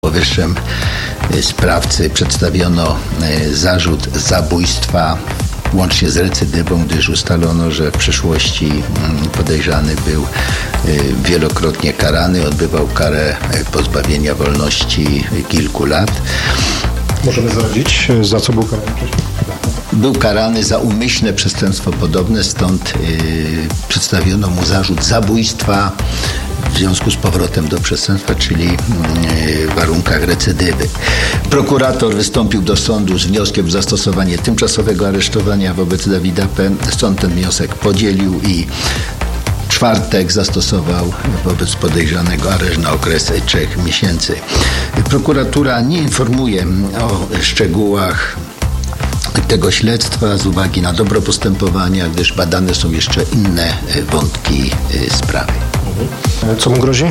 powyższym sprawcy przedstawiono zarzut zabójstwa łącznie z recydywą, gdyż ustalono, że w przeszłości podejrzany był wielokrotnie karany, odbywał karę pozbawienia wolności kilku lat. Możemy zdradzić, za co był karany? Był karany za umyślne przestępstwo podobne, stąd przedstawiono mu zarzut zabójstwa w związku z powrotem do przestępstwa, czyli w warunkach recydywy. Prokurator wystąpił do sądu z wnioskiem o zastosowanie tymczasowego aresztowania wobec Dawida P. Sąd ten wniosek podzielił i w czwartek zastosował wobec podejrzanego areszt na okres 3 miesięcy. Prokuratura nie informuje o szczegółach tego śledztwa z uwagi na dobro postępowania, gdyż badane są jeszcze inne wątki sprawy. Co mu grozi?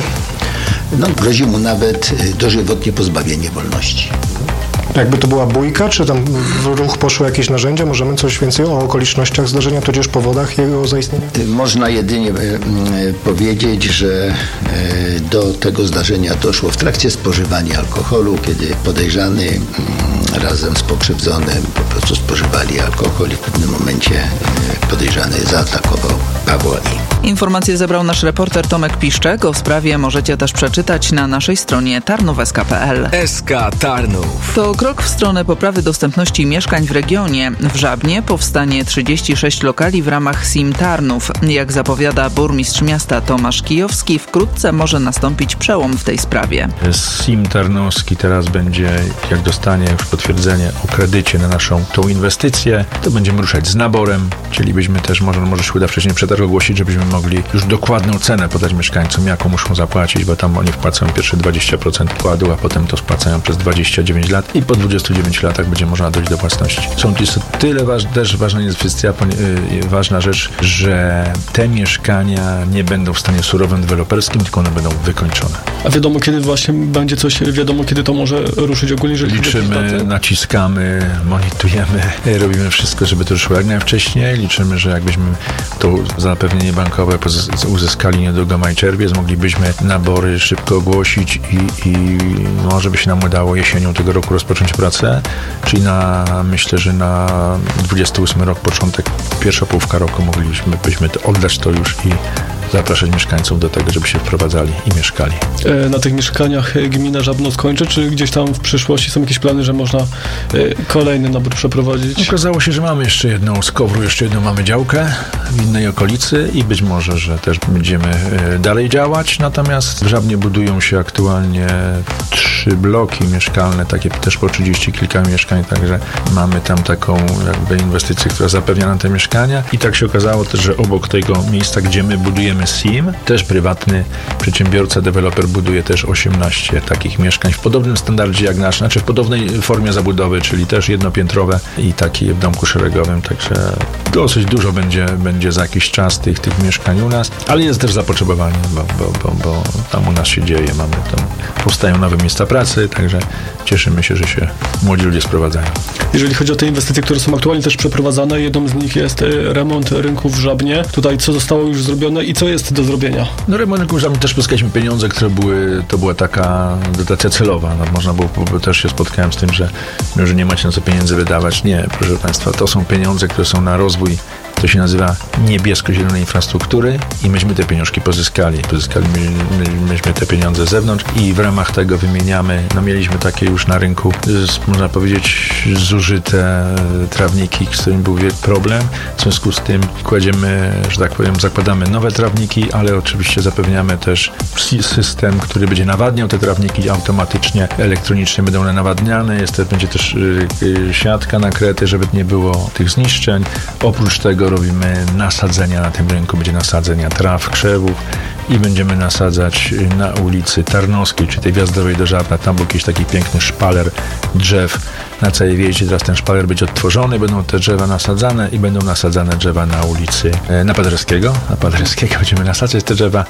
Grozi mu nawet dożywotnie pozbawienie wolności. Jakby to była bójka, czy tam w ruch poszły jakieś narzędzia? Możemy coś więcej o okolicznościach zdarzenia, tudzież powodach jego zaistnienia? Można jedynie powiedzieć, że do tego zdarzenia doszło w trakcie spożywania alkoholu, kiedy podejrzany razem z pokrzywdzonym po prostu spożywali alkohol i w pewnym momencie podejrzany zaatakował Pawła I. Informacje zebrał nasz reporter Tomek Piszczek. O sprawie możecie też przeczytać na naszej stronie tarnów.sk.pl. SK Tarnów. To krok w stronę poprawy dostępności mieszkań w regionie. W Żabnie powstanie 36 lokali w ramach SIM Tarnów. Jak zapowiada burmistrz miasta Tomasz Kijowski, wkrótce może nastąpić przełom w tej sprawie. SIM Tarnowski teraz będzie, jak dostanie już potwierdzenie o kredycie na naszą tą inwestycję, to będziemy ruszać z naborem. Chcielibyśmy też, może się uda wcześniej przetarg ogłosić, żebyśmy mogli już dokładną cenę podać mieszkańcom, jaką muszą zapłacić, bo tam oni wpłacają pierwsze 20% wkładu, a potem to spłacają przez 29 lat i po 29 latach będzie można dojść do własności. Jest to tyle ważna inwestycja, ważna rzecz, że te mieszkania nie będą w stanie surowym deweloperskim, tylko one będą wykończone. A wiadomo, kiedy właśnie będzie coś, kiedy to może ruszyć ogólnie? Liczymy, naciskamy, monitorujemy, robimy wszystko, żeby to ruszyło jak najwcześniej. Liczymy, że jakbyśmy to zapewnienie bankowe uzyskali niedługo maj, czerwiec, moglibyśmy nabory szybko ogłosić i może by się nam udało jesienią tego roku rozpocząć pracę, czyli myślę, że na 28 rok, początek, pierwsza połówka roku moglibyśmy oddać to już i zapraszać mieszkańców do tego, żeby się wprowadzali i mieszkali. Na tych mieszkaniach gmina Żabno skończy, czy gdzieś tam w przyszłości są jakieś plany, że można kolejny nabór przeprowadzić? Okazało się, że mamy jeszcze jedną z Kowru, jeszcze jedną mamy działkę w innej okolicy i być może, że też będziemy dalej działać, natomiast w Żabnie budują się aktualnie 3 bloki mieszkalne, takie też po 30 kilka mieszkań, także mamy tam taką jakby inwestycję, która zapewnia nam te mieszkania i tak się okazało też, że obok tego miejsca, gdzie my budujemy SIM, też prywatny przedsiębiorca, deweloper buduje też 18 takich mieszkań w podobnym standardzie jak nasz, znaczy w podobnej formie zabudowy, czyli też jednopiętrowe i takie w domku szeregowym, także dosyć dużo będzie za jakiś czas tych mieszkań u nas, ale jest też zapotrzebowanie, bo tam u nas się dzieje, powstają nowe miejsca pracy, także cieszymy się, że się młodzi ludzie sprowadzają. Jeżeli chodzi o te inwestycje, które są aktualnie też przeprowadzane, jedną z nich jest remont rynku w Żabnie. Tutaj co zostało już zrobione i co jest do zrobienia? Remont rynku w Żabnie też pozyskaliśmy pieniądze, to była taka dotacja celowa. Można było, też się spotkałem z tym, że nie macie na co pieniędzy wydawać. Nie, proszę Państwa, to są pieniądze, które są na rozwój. To się nazywa niebiesko-zielonej infrastruktury i myśmy te pieniążki pozyskali. Myśmy te pieniądze z zewnątrz i w ramach tego wymieniamy, mieliśmy takie już na rynku, można powiedzieć, zużyte trawniki, z którym był problem. W związku z tym kładziemy, że tak powiem, zakładamy nowe trawniki, ale oczywiście zapewniamy też system, który będzie nawadniał te trawniki automatycznie, elektronicznie będą one nawadniane. Będzie też siatka nakryte, żeby nie było tych zniszczeń. Oprócz tego robimy nasadzenia na tym rynku, będzie nasadzenia traw, krzewów i będziemy nasadzać na ulicy Tarnowskiej, czy tej wjazdowej do Żabna. Tam był jakiś taki piękny szpaler drzew, na całej wieździe. Teraz ten szpaler będzie odtworzony, będą te drzewa nasadzane i będą nasadzane drzewa na ulicy na Paderewskiego. Na Paderewskiego będziemy nasadzać te drzewa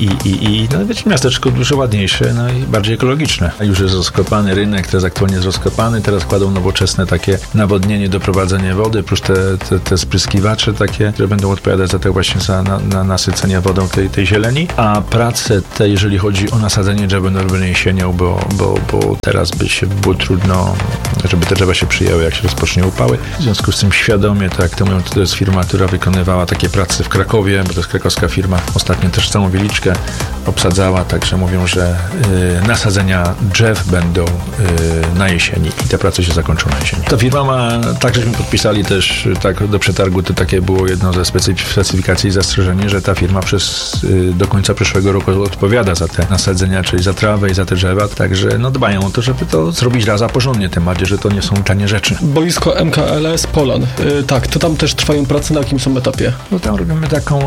i no będzie miasteczko dużo ładniejsze, no i bardziej ekologiczne. Już jest rozkopany rynek, teraz aktualnie jest rozkopany, teraz kładą nowoczesne takie nawodnienie, doprowadzenie wody, plus te spryskiwacze takie, które będą odpowiadać za to właśnie na nasycenie wodą tej zieleni, a prace te, jeżeli chodzi o nasadzenie drzew, będą robione jesienią, bo teraz by się było trudno, żeby te drzewa się przyjęły, jak się rozpocznie upały. W związku z tym świadomie, tak jak to mówią, to jest firma, która wykonywała takie prace w Krakowie, bo to jest krakowska firma, ostatnio też całą Wieliczkę obsadzała, także mówią, że nasadzenia drzew będą na jesieni i te prace się zakończą na jesieni. Ta firma ma, tak żeśmy podpisali też tak do przetargu, to takie było jedno ze specyfikacji i zastrzeżenie, że ta firma do końca przyszłego roku odpowiada za te nasadzenia, czyli za trawę i za te drzewa, także no dbają o to, żeby to zrobić raz a porządnie, tym bardziej, że to nie są tanie rzeczy. Boisko MKLS Polan. Tak, to tam też trwają prace, na jakim są etapie? No tam robimy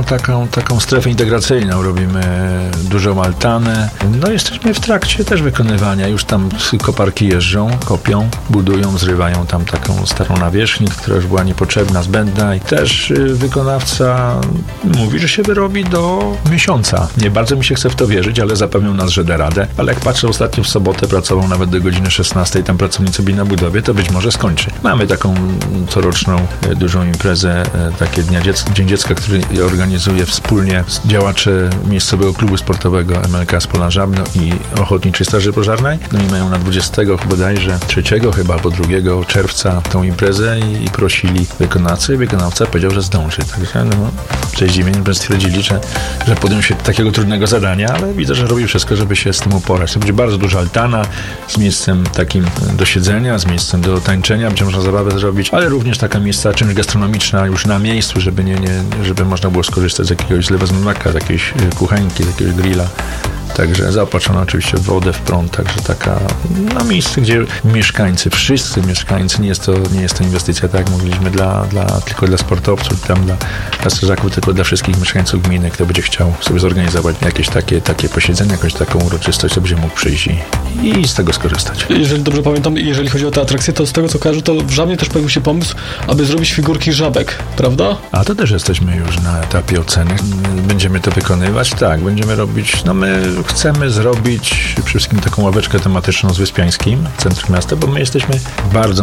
taką strefę integracyjną, robimy dużą altanę. No jesteśmy w trakcie też wykonywania. Już tam koparki jeżdżą, kopią, budują, zrywają tam taką starą nawierzchnię, która już była niepotrzebna, zbędna i też wykonawca mówi, że się wyrobi do miesiąca. Nie bardzo mi się chce w to wierzyć, ale zapewnią nas, że da radę. Ale jak patrzę, ostatnio w sobotę pracował nawet do godziny 16 i tam pracownicy byli na budowie, to być może skończy. Mamy taką coroczną dużą imprezę, takie Dzień Dziecka, który organizuje wspólnie działacze miejscowego klubu sportowego MLK z Polan Żabno i Ochotniczej Straży Pożarnej. No i mają na 20 bodajże 3 chyba albo 2 czerwca tą imprezę i prosili wykonawcę i wykonawca powiedział, że zdąży. Także no, ze zdziwieniem stwierdzili, że podjął się takiego trudnego zadania, ale widzę, że robi wszystko, żeby się z tym uporać. To będzie bardzo duża altana z miejscem takim do siedzenia, z miejscem do tańczenia, będzie można zabawę zrobić, ale również taka miejsca czymś gastronomiczna już na miejscu, żeby można było skorzystać z jakiegoś lewezmaka, z jakiejś kuchenki, z jakiegoś grilla. Także zaopatrzona oczywiście w wodę, w prąd, także taka miejsce, gdzie mieszkańcy, wszyscy mieszkańcy, nie jest to inwestycja, tak jak mówiliśmy, tylko dla sportowców, tam dla strażaków, tylko dla wszystkich mieszkańców gminy, kto będzie chciał sobie zorganizować jakieś takie posiedzenie, jakąś taką uroczystość, to będzie mógł przyjść i z tego skorzystać. Jeżeli dobrze pamiętam, jeżeli chodzi o te atrakcje, to z tego co kojarzę, to w Żabnie też pojawił się pomysł, aby zrobić figurki żabek, prawda? A to też jesteśmy już na etapie oceny. Będziemy to wykonywać, tak, będziemy robić, my chcemy zrobić przede wszystkim taką ławeczkę tematyczną z Wyspiańskim w centrum miasta, bo my jesteśmy bardzo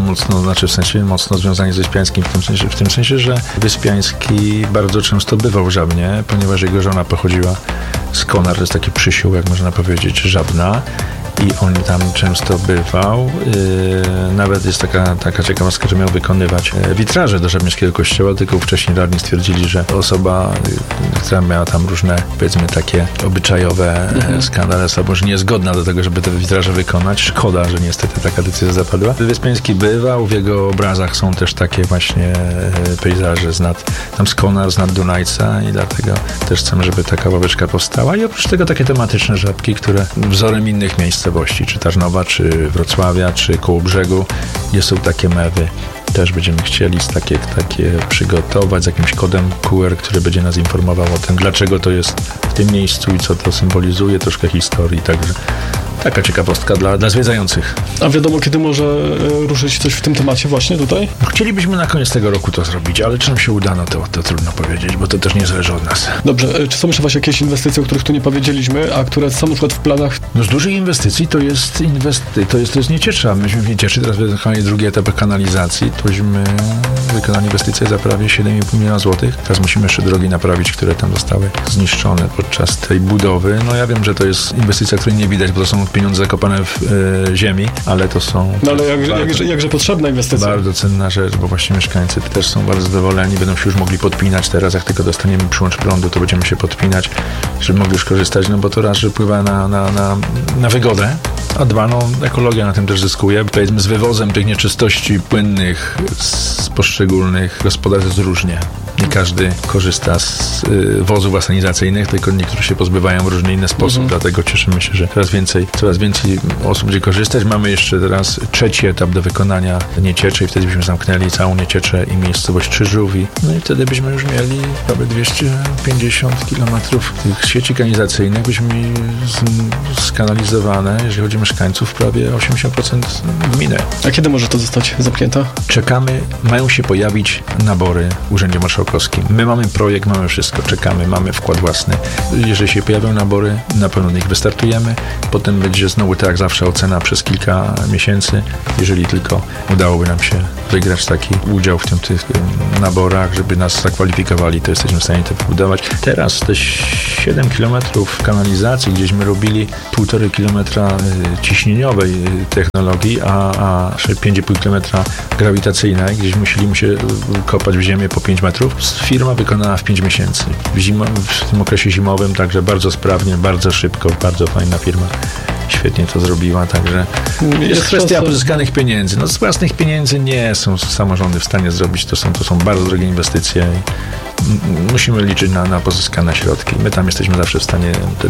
mocno związani z Wyspiańskim w tym sensie, że Wyspiański bardzo często bywał w Żabnie, ponieważ jego żona pochodziła z Konar, to jest taki przysiół, jak można powiedzieć, Żabna. I on tam często bywał. Nawet jest taka ciekawostka, że miał wykonywać witraże do żabniowskiego kościoła, tylko wcześniej radni stwierdzili, że osoba, która miała tam różne, powiedzmy, takie obyczajowe skandale, osoba już niezgodna do tego, żeby te witraże wykonać. Szkoda, że niestety taka decyzja zapadła. Wyspiański bywał, w jego obrazach są też takie właśnie pejzaże tam z Konar, z nad Dunajca i dlatego też chcemy, żeby taka ławeczka powstała. I oprócz tego takie tematyczne żabki, które wzorem innych miejscowości, czy Tarnowa, czy Wrocławia, czy Kołobrzegu, gdzie są takie mewy. Też będziemy chcieli takie przygotować z jakimś kodem QR, który będzie nas informował o tym, dlaczego to jest w tym miejscu i co to symbolizuje, troszkę historii, także taka ciekawostka dla zwiedzających. A wiadomo, kiedy może ruszyć coś w tym temacie właśnie tutaj? Chcielibyśmy na koniec tego roku to zrobić, ale czy nam się uda, to trudno powiedzieć, bo to też nie zależy od nas. Dobrze, czy są jeszcze właśnie jakieś inwestycje, o których tu nie powiedzieliśmy, a które są na przykład w planach? Z dużych inwestycji to jest Nieciecza. Myśmy w Niecieczy teraz wykonali drugi etap kanalizacji. Tośmy wykonali inwestycje za prawie 7,5 miliona złotych. Teraz musimy jeszcze drogi naprawić, które tam zostały zniszczone podczas tej budowy. Ja wiem, że to jest inwestycja, której nie widać, bo to są pieniądze zakopane w ziemi, ale to są... ale jakże potrzebna inwestycja. Bardzo cenna rzecz, bo właśnie mieszkańcy też są bardzo zadowoleni, będą się już mogli podpinać teraz, jak tylko dostaniemy przyłącz prądu, to będziemy się podpinać, żeby mogli już korzystać, bo to raz, że wpływa na wygodę, a dwa, ekologia na tym też zyskuje. Powiedzmy, z wywozem tych nieczystości płynnych z poszczególnych gospodarstw jest różnie. Nie każdy korzysta z wozów asenizacyjnych, tylko niektórzy się pozbywają w różny inny sposób, dlatego cieszymy się, że coraz więcej osób będzie korzystać. Mamy jeszcze teraz 3. etap do wykonania Niecieczy i wtedy byśmy zamknęli całą Niecieczę i miejscowość Czyżów no i wtedy byśmy już mieli prawie 250 kilometrów tych sieci kanalizacyjnych, byśmy mieli skanalizowane, jeżeli chodzi o mieszkańców, prawie 80% gminy. A kiedy może to zostać zamknięte? Czekamy, mają się pojawić nabory w Urzędzie Marszałkowskim. My mamy projekt, mamy wszystko, czekamy, mamy wkład własny. Jeżeli się pojawią nabory, na pewno na nich wystartujemy. Potem będzie znowu, tak jak zawsze, ocena przez kilka miesięcy. Jeżeli tylko udałoby nam się wygrać taki udział w tych naborach, żeby nas zakwalifikowali, to jesteśmy w stanie to wybudować. Teraz te 7 kilometrów kanalizacji, gdzieśmy robili 1,5 kilometra ciśnieniowej technologii, a 5,5 kilometra grawitacyjnej, gdzieś musieliśmy się kopać w ziemię po 5 metrów. Firma wykonała w 5 miesięcy. W tym okresie zimowym, także bardzo sprawnie, bardzo szybko, bardzo fajna firma. Świetnie to zrobiła, także jest kwestia pozyskanych pieniędzy. No z własnych pieniędzy nie są samorządy w stanie zrobić, to są bardzo drogie inwestycje. Musimy liczyć na pozyskane środki. My tam jesteśmy zawsze w stanie te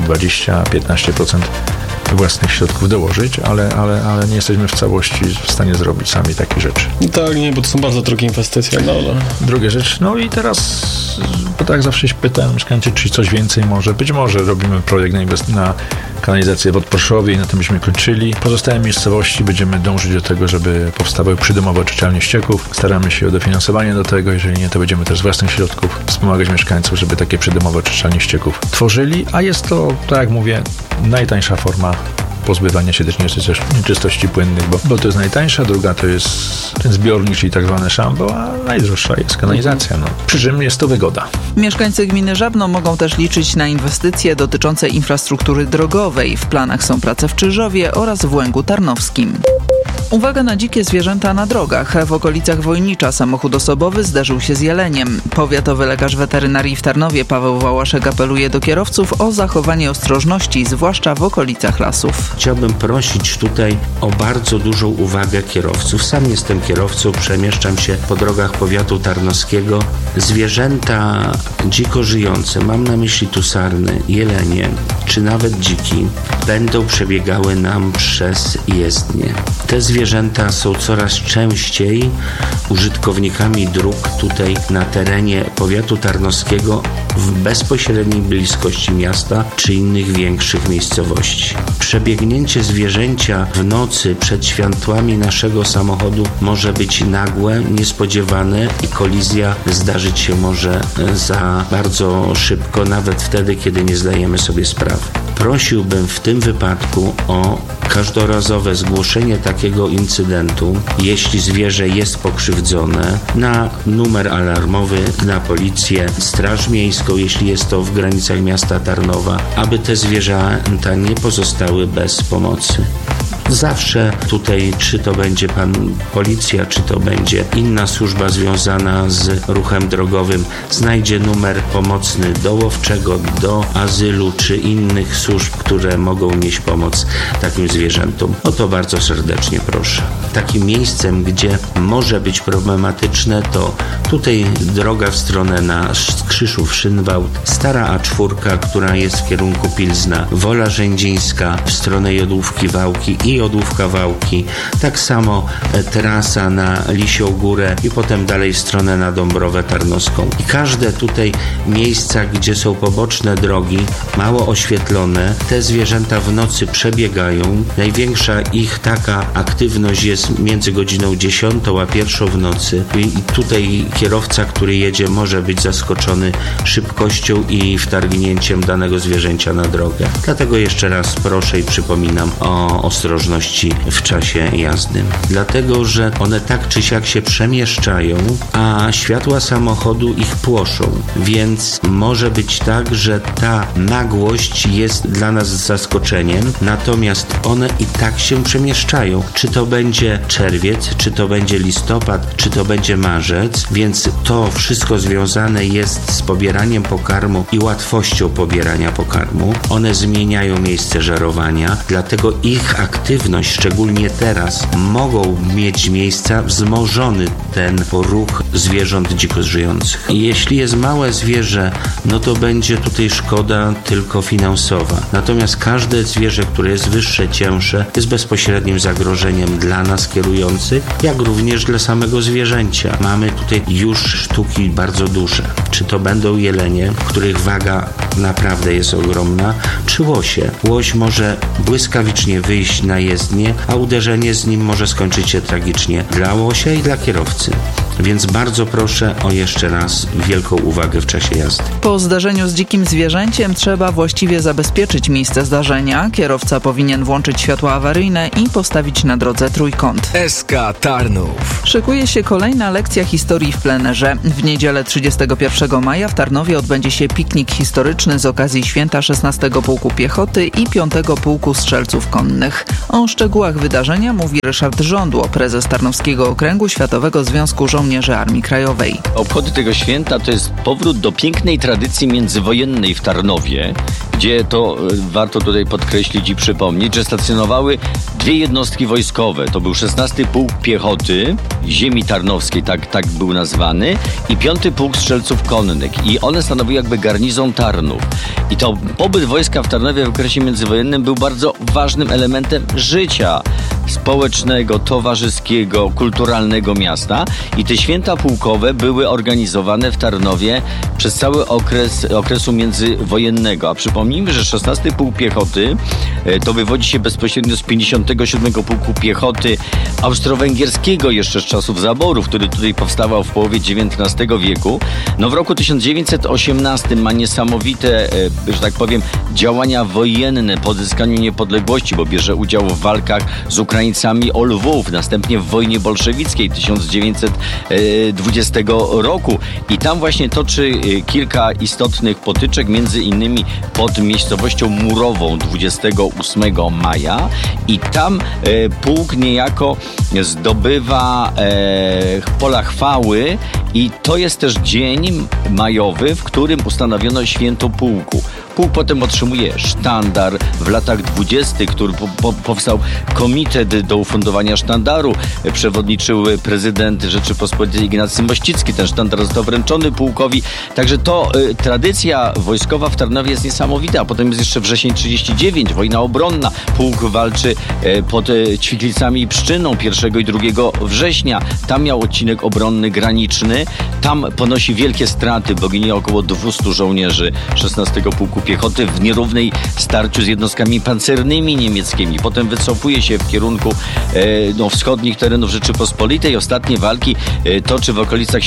20-15% własnych środków dołożyć, ale nie jesteśmy w całości w stanie zrobić sami takich rzeczy. Tak, nie, bo to są bardzo drogie inwestycje. Druga rzecz, no i teraz, bo tak zawsze się pytają mieszkańcy, czy coś więcej może. Być może robimy projekt na kanalizację w Podporszowie i na tym byśmy kończyli. Pozostałe miejscowości będziemy dążyć do tego, żeby powstawały przydomowe oczyszczalnie ścieków. Staramy się o dofinansowanie do tego, jeżeli nie, to będziemy też z własnych środków wspomagać mieszkańców, żeby takie przydomowe oczyszczalnie ścieków tworzyli, a jest to, tak jak mówię, najtańsza forma pozbywania się też nieczystości płynnych, bo to jest najtańsza, druga to jest ten zbiornik, czyli tak zwane szambo, a najdroższa jest kanalizacja. Przy czym jest to wygoda. Mieszkańcy gminy Żabno mogą też liczyć na inwestycje dotyczące infrastruktury drogowej. W planach są prace w Czyżowie oraz w Łęgu Tarnowskim. Uwaga na dzikie zwierzęta na drogach. W okolicach Wojnicza samochód osobowy zderzył się z jeleniem. Powiatowy lekarz weterynarii w Tarnowie Paweł Wałaszek apeluje do kierowców o zachowanie ostrożności, zwłaszcza w okolicach lasów. Chciałbym prosić tutaj o bardzo dużą uwagę kierowców. Sam jestem kierowcą, przemieszczam się po drogach powiatu tarnowskiego. Zwierzęta dziko żyjące, mam na myśli tu sarny, jelenie, czy nawet dziki, będą przebiegały nam przez jezdnię. Te zwierzęta są coraz częściej użytkownikami dróg tutaj na terenie powiatu tarnowskiego w bezpośredniej bliskości miasta czy innych większych miejscowości. Przebiegnięcie zwierzęcia w nocy przed światłami naszego samochodu może być nagłe, niespodziewane i kolizja zdarzyć się może za bardzo szybko, nawet wtedy, kiedy nie zdajemy sobie sprawy. Prosiłbym w tym wypadku o każdorazowe zgłoszenie takiego incydentu, jeśli zwierzę jest pokrzywdzone, na numer alarmowy, na policję, straż miejską, jeśli jest to w granicach miasta Tarnowa, aby te zwierzęta nie pozostały bez pomocy. Zawsze tutaj, czy to będzie policja, czy to będzie inna służba związana z ruchem drogowym, znajdzie numer pomocny do łowczego, do azylu, czy innych służb, które mogą nieść pomoc takim zwierzętom. O to bardzo serdecznie proszę. Takim miejscem, gdzie może być problematyczne, to tutaj droga w stronę na Skrzyszów-Szynwałt, stara A4, która jest w kierunku Pilzna, Wola Rzędzińska, w stronę Jodłówki-Wałki i Jodłówka-Wałki, tak samo trasa na Lisią Górę i potem dalej w stronę na Dąbrowę Tarnowską. I każde tutaj miejsca, gdzie są poboczne drogi, mało oświetlone, te zwierzęta w nocy przebiegają. Największa ich taka aktywność jest między godziną 10 a 1 w nocy i tutaj kierowca, który jedzie, może być zaskoczony szybkością i wtargnięciem danego zwierzęcia na drogę. Dlatego jeszcze raz proszę i przypominam o ostrożności w czasie jazdy. Dlatego, że one tak czy siak się przemieszczają, a światła samochodu ich płoszą, więc może być tak, że ta nagłość jest dla nas zaskoczeniem, natomiast one i tak się przemieszczają. Czy to będzie będzie czerwiec, czy to będzie listopad, czy to będzie marzec, więc to wszystko związane jest z pobieraniem pokarmu i łatwością pobierania pokarmu. One zmieniają miejsce żerowania, dlatego ich aktywność, szczególnie teraz, mogą mieć miejsca wzmożony ten ruch zwierząt dziko żyjących. I jeśli jest małe zwierzę, no to będzie tutaj szkoda tylko finansowa. Natomiast każde zwierzę, które jest wyższe, cięższe, jest bezpośrednim zagrożeniem dla nas kierujących, jak również dla samego zwierzęcia. Mamy tutaj już sztuki bardzo duże. Czy to będą jelenie, których waga naprawdę jest ogromna, czy łosie. Łoś może błyskawicznie wyjść na jezdnię, a uderzenie z nim może skończyć się tragicznie dla łosia i dla kierowcy. Więc bardzo proszę o jeszcze raz wielką uwagę w czasie jazdy. Po zdarzeniu z dzikim zwierzęciem trzeba właściwie zabezpieczyć miejsce zdarzenia. Kierowca powinien włączyć światła awaryjne i postawić na drodze trójkąt. SK Tarnów. Szykuje się kolejna lekcja historii w plenerze. W niedzielę 31 maja w Tarnowie odbędzie się piknik historyczny z okazji święta 16 Pułku Piechoty i 5 Pułku Strzelców Konnych. O szczegółach wydarzenia mówi Ryszard Żądło, prezes Tarnowskiego Okręgu Światowego Związku Żołnierzy Armii Krajowej. Obchody tego święta to jest powrót do pięknej tradycji międzywojennej w Tarnowie, gdzie to warto tutaj podkreślić i przypomnieć, że stacjonowały dwie jednostki wojskowe. To był 16 Pułk Piechoty Ziemi Tarnowskiej, tak był nazwany, i 5 Pułk Strzelców Konnych. I one stanowiły jakby garnizon Tarnów. I to pobyt wojska w Tarnowie w okresie międzywojennym był bardzo ważnym elementem życia społecznego, towarzyskiego, kulturalnego miasta. I te święta pułkowe były organizowane w Tarnowie przez cały okresu międzywojennego. A przypomnijmy, że 16 Pułk Piechoty to wywodzi się bezpośrednio z 57 Pułku Piechoty austro-węgierskiego jeszcze z czasów zaborów, który tutaj powstawał w połowie XIX wieku. No w roku 1918 ma niesamowite, że tak powiem, działania wojenne po odzyskaniu niepodległości, bo bierze udział w walkach z Ukraińcami o Lwów, następnie w wojnie bolszewickiej 1920 roku. I tam właśnie toczy kilka istotnych potyczek, między innymi pod miejscowością Murową 28 maja. I tam pułk niejako zdobywa pola chwały i to jest też dzień majowy, w którym ustanowiono święto pułku. Pułk potem otrzymuje sztandar. W latach 20., który powstał komitet do ufundowania sztandaru. Przewodniczył prezydent Rzeczypospolitej Ignacy Mościcki. Ten sztandar został wręczony pułkowi. Także to tradycja wojskowa w Tarnowie jest niesamowita. A potem jest jeszcze wrzesień 39, wojna obronna. Pułk walczy pod Ćwiklicami i Pszczyną 1 i 2 września. Tam miał odcinek obronny graniczny. Tam ponosi wielkie straty, bo ginie około 200 żołnierzy 16 Pułku Piechoty w nierównej starciu z jednostkami pancernymi niemieckimi. Potem wycofuje się w kierunku wschodnich terenów Rzeczypospolitej. Ostatnie walki toczy w okolicach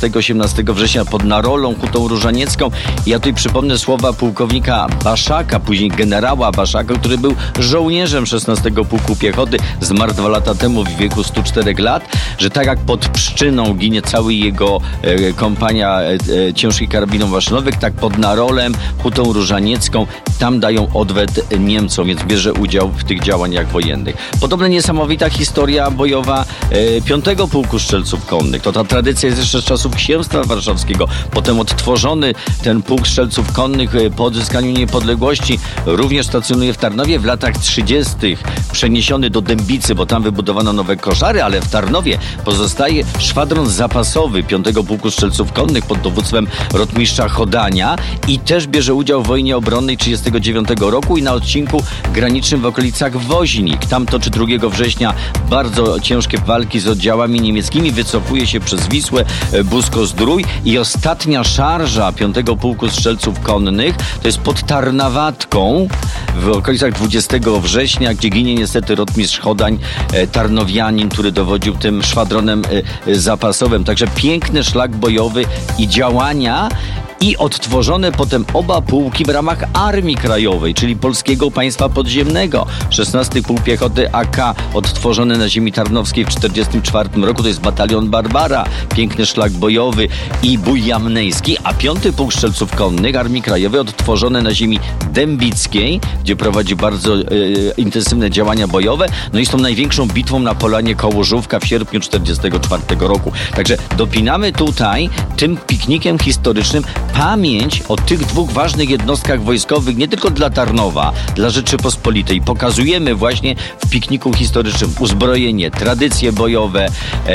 17-18 września pod Narolą, Hutą Różaniecką. Ja tutaj przypomnę słowa pułkownika Baszaka, później generała Baszaka, który był żołnierzem 16 Pułku Piechoty. Zmarł 2 lata temu w wieku 104 lat, że tak jak pod Pszczyną ginie cały jego kompania ciężkich karabinów maszynowych, tak pod Narolem, Hutą Różaniecką, tam dają odwet Niemcom, więc bierze udział w tych działaniach wojennych. Podobna niesamowita historia bojowa 5 Pułku Strzelców Konnych. To ta tradycja jest jeszcze z czasów Księstwa Warszawskiego. Potem odtworzony ten Pułk Strzelców Konnych po odzyskaniu niepodległości również stacjonuje w Tarnowie. W latach 30. przeniesiony do Dębicy, bo tam wybudowano nowe koszary, ale w Tarnowie pozostaje szwadron zapasowy 5 Pułku Strzelców Konnych pod dowództwem rotmistrza Chodania i też bierze udział w wojnie obronnej 1939 roku i na odcinku granicznym w okolicach Woźnik. Tam toczy 2 września bardzo ciężkie walki z oddziałami niemieckimi, wycofuje się przez Wisłę, Busko-Zdrój i ostatnia szarża 5 Pułku Strzelców Konnych to jest pod Tarnawatką w okolicach 20 września, gdzie ginie niestety rotmistrz Chodań, tarnowianin, który dowodził tym szwadronem zapasowym. Także piękny szlak bojowy i działania. i odtworzone potem oba pułki w ramach Armii Krajowej, czyli Polskiego Państwa Podziemnego. 16 Pułk Piechoty AK odtworzony na ziemi tarnowskiej w 1944 roku, to jest batalion Barbara, piękny szlak bojowy i bój jamnejski, a 5 Pułk Strzelców Konnych Armii Krajowej odtworzony na ziemi dębickiej, gdzie prowadzi bardzo intensywne działania bojowe, no i z tą największą bitwą na Polanie Kołożówka w sierpniu 1944 roku. Także dopinamy tutaj tym piknikiem historycznym pamięć o tych dwóch ważnych jednostkach wojskowych, nie tylko dla Tarnowa, dla Rzeczypospolitej. Pokazujemy właśnie w pikniku historycznym uzbrojenie, tradycje bojowe,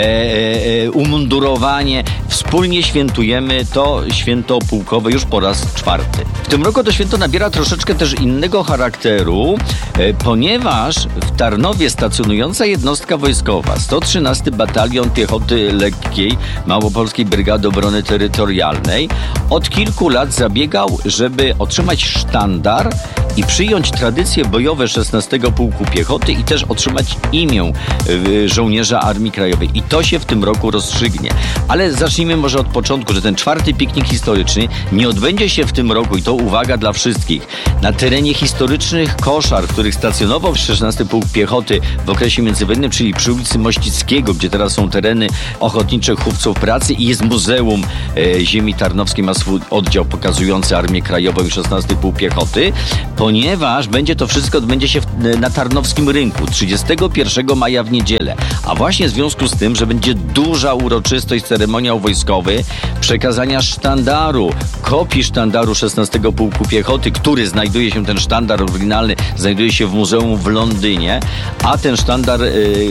umundurowanie. Wspólnie świętujemy to święto pułkowe już po raz 4. W tym roku to święto nabiera troszeczkę też innego charakteru, ponieważ w Tarnowie stacjonująca jednostka wojskowa, 113 Batalion Piechoty Lekkiej Małopolskiej Brygady Obrony Terytorialnej, od kilku lat zabiegał, żeby otrzymać sztandar i przyjąć tradycje bojowe 16 Pułku Piechoty i też otrzymać imię żołnierza Armii Krajowej. I to się w tym roku rozstrzygnie. Ale zacznijmy może od początku, że ten 4. piknik historyczny nie odbędzie się w tym roku, i to uwaga dla wszystkich, na terenie historycznych Koszar, w których stacjonował 16 Pułk Piechoty w okresie międzywojennym, czyli przy ulicy Mościckiego, gdzie teraz są tereny ochotniczych chówców pracy i jest Muzeum Ziemi Tarnowskiej, ma swój oddział pokazujący Armię Krajową i 16 Pułk Piechoty, ponieważ to wszystko odbędzie się na Tarnowskim Rynku 31 maja w niedzielę. A właśnie w związku z tym, że będzie duża uroczystość, ceremoniał wojskowy przekazania sztandaru, kopii sztandaru 16 Pułku Piechoty, który znajduje się, ten sztandar oryginalny, znajduje się w muzeum w Londynie, a ten sztandar,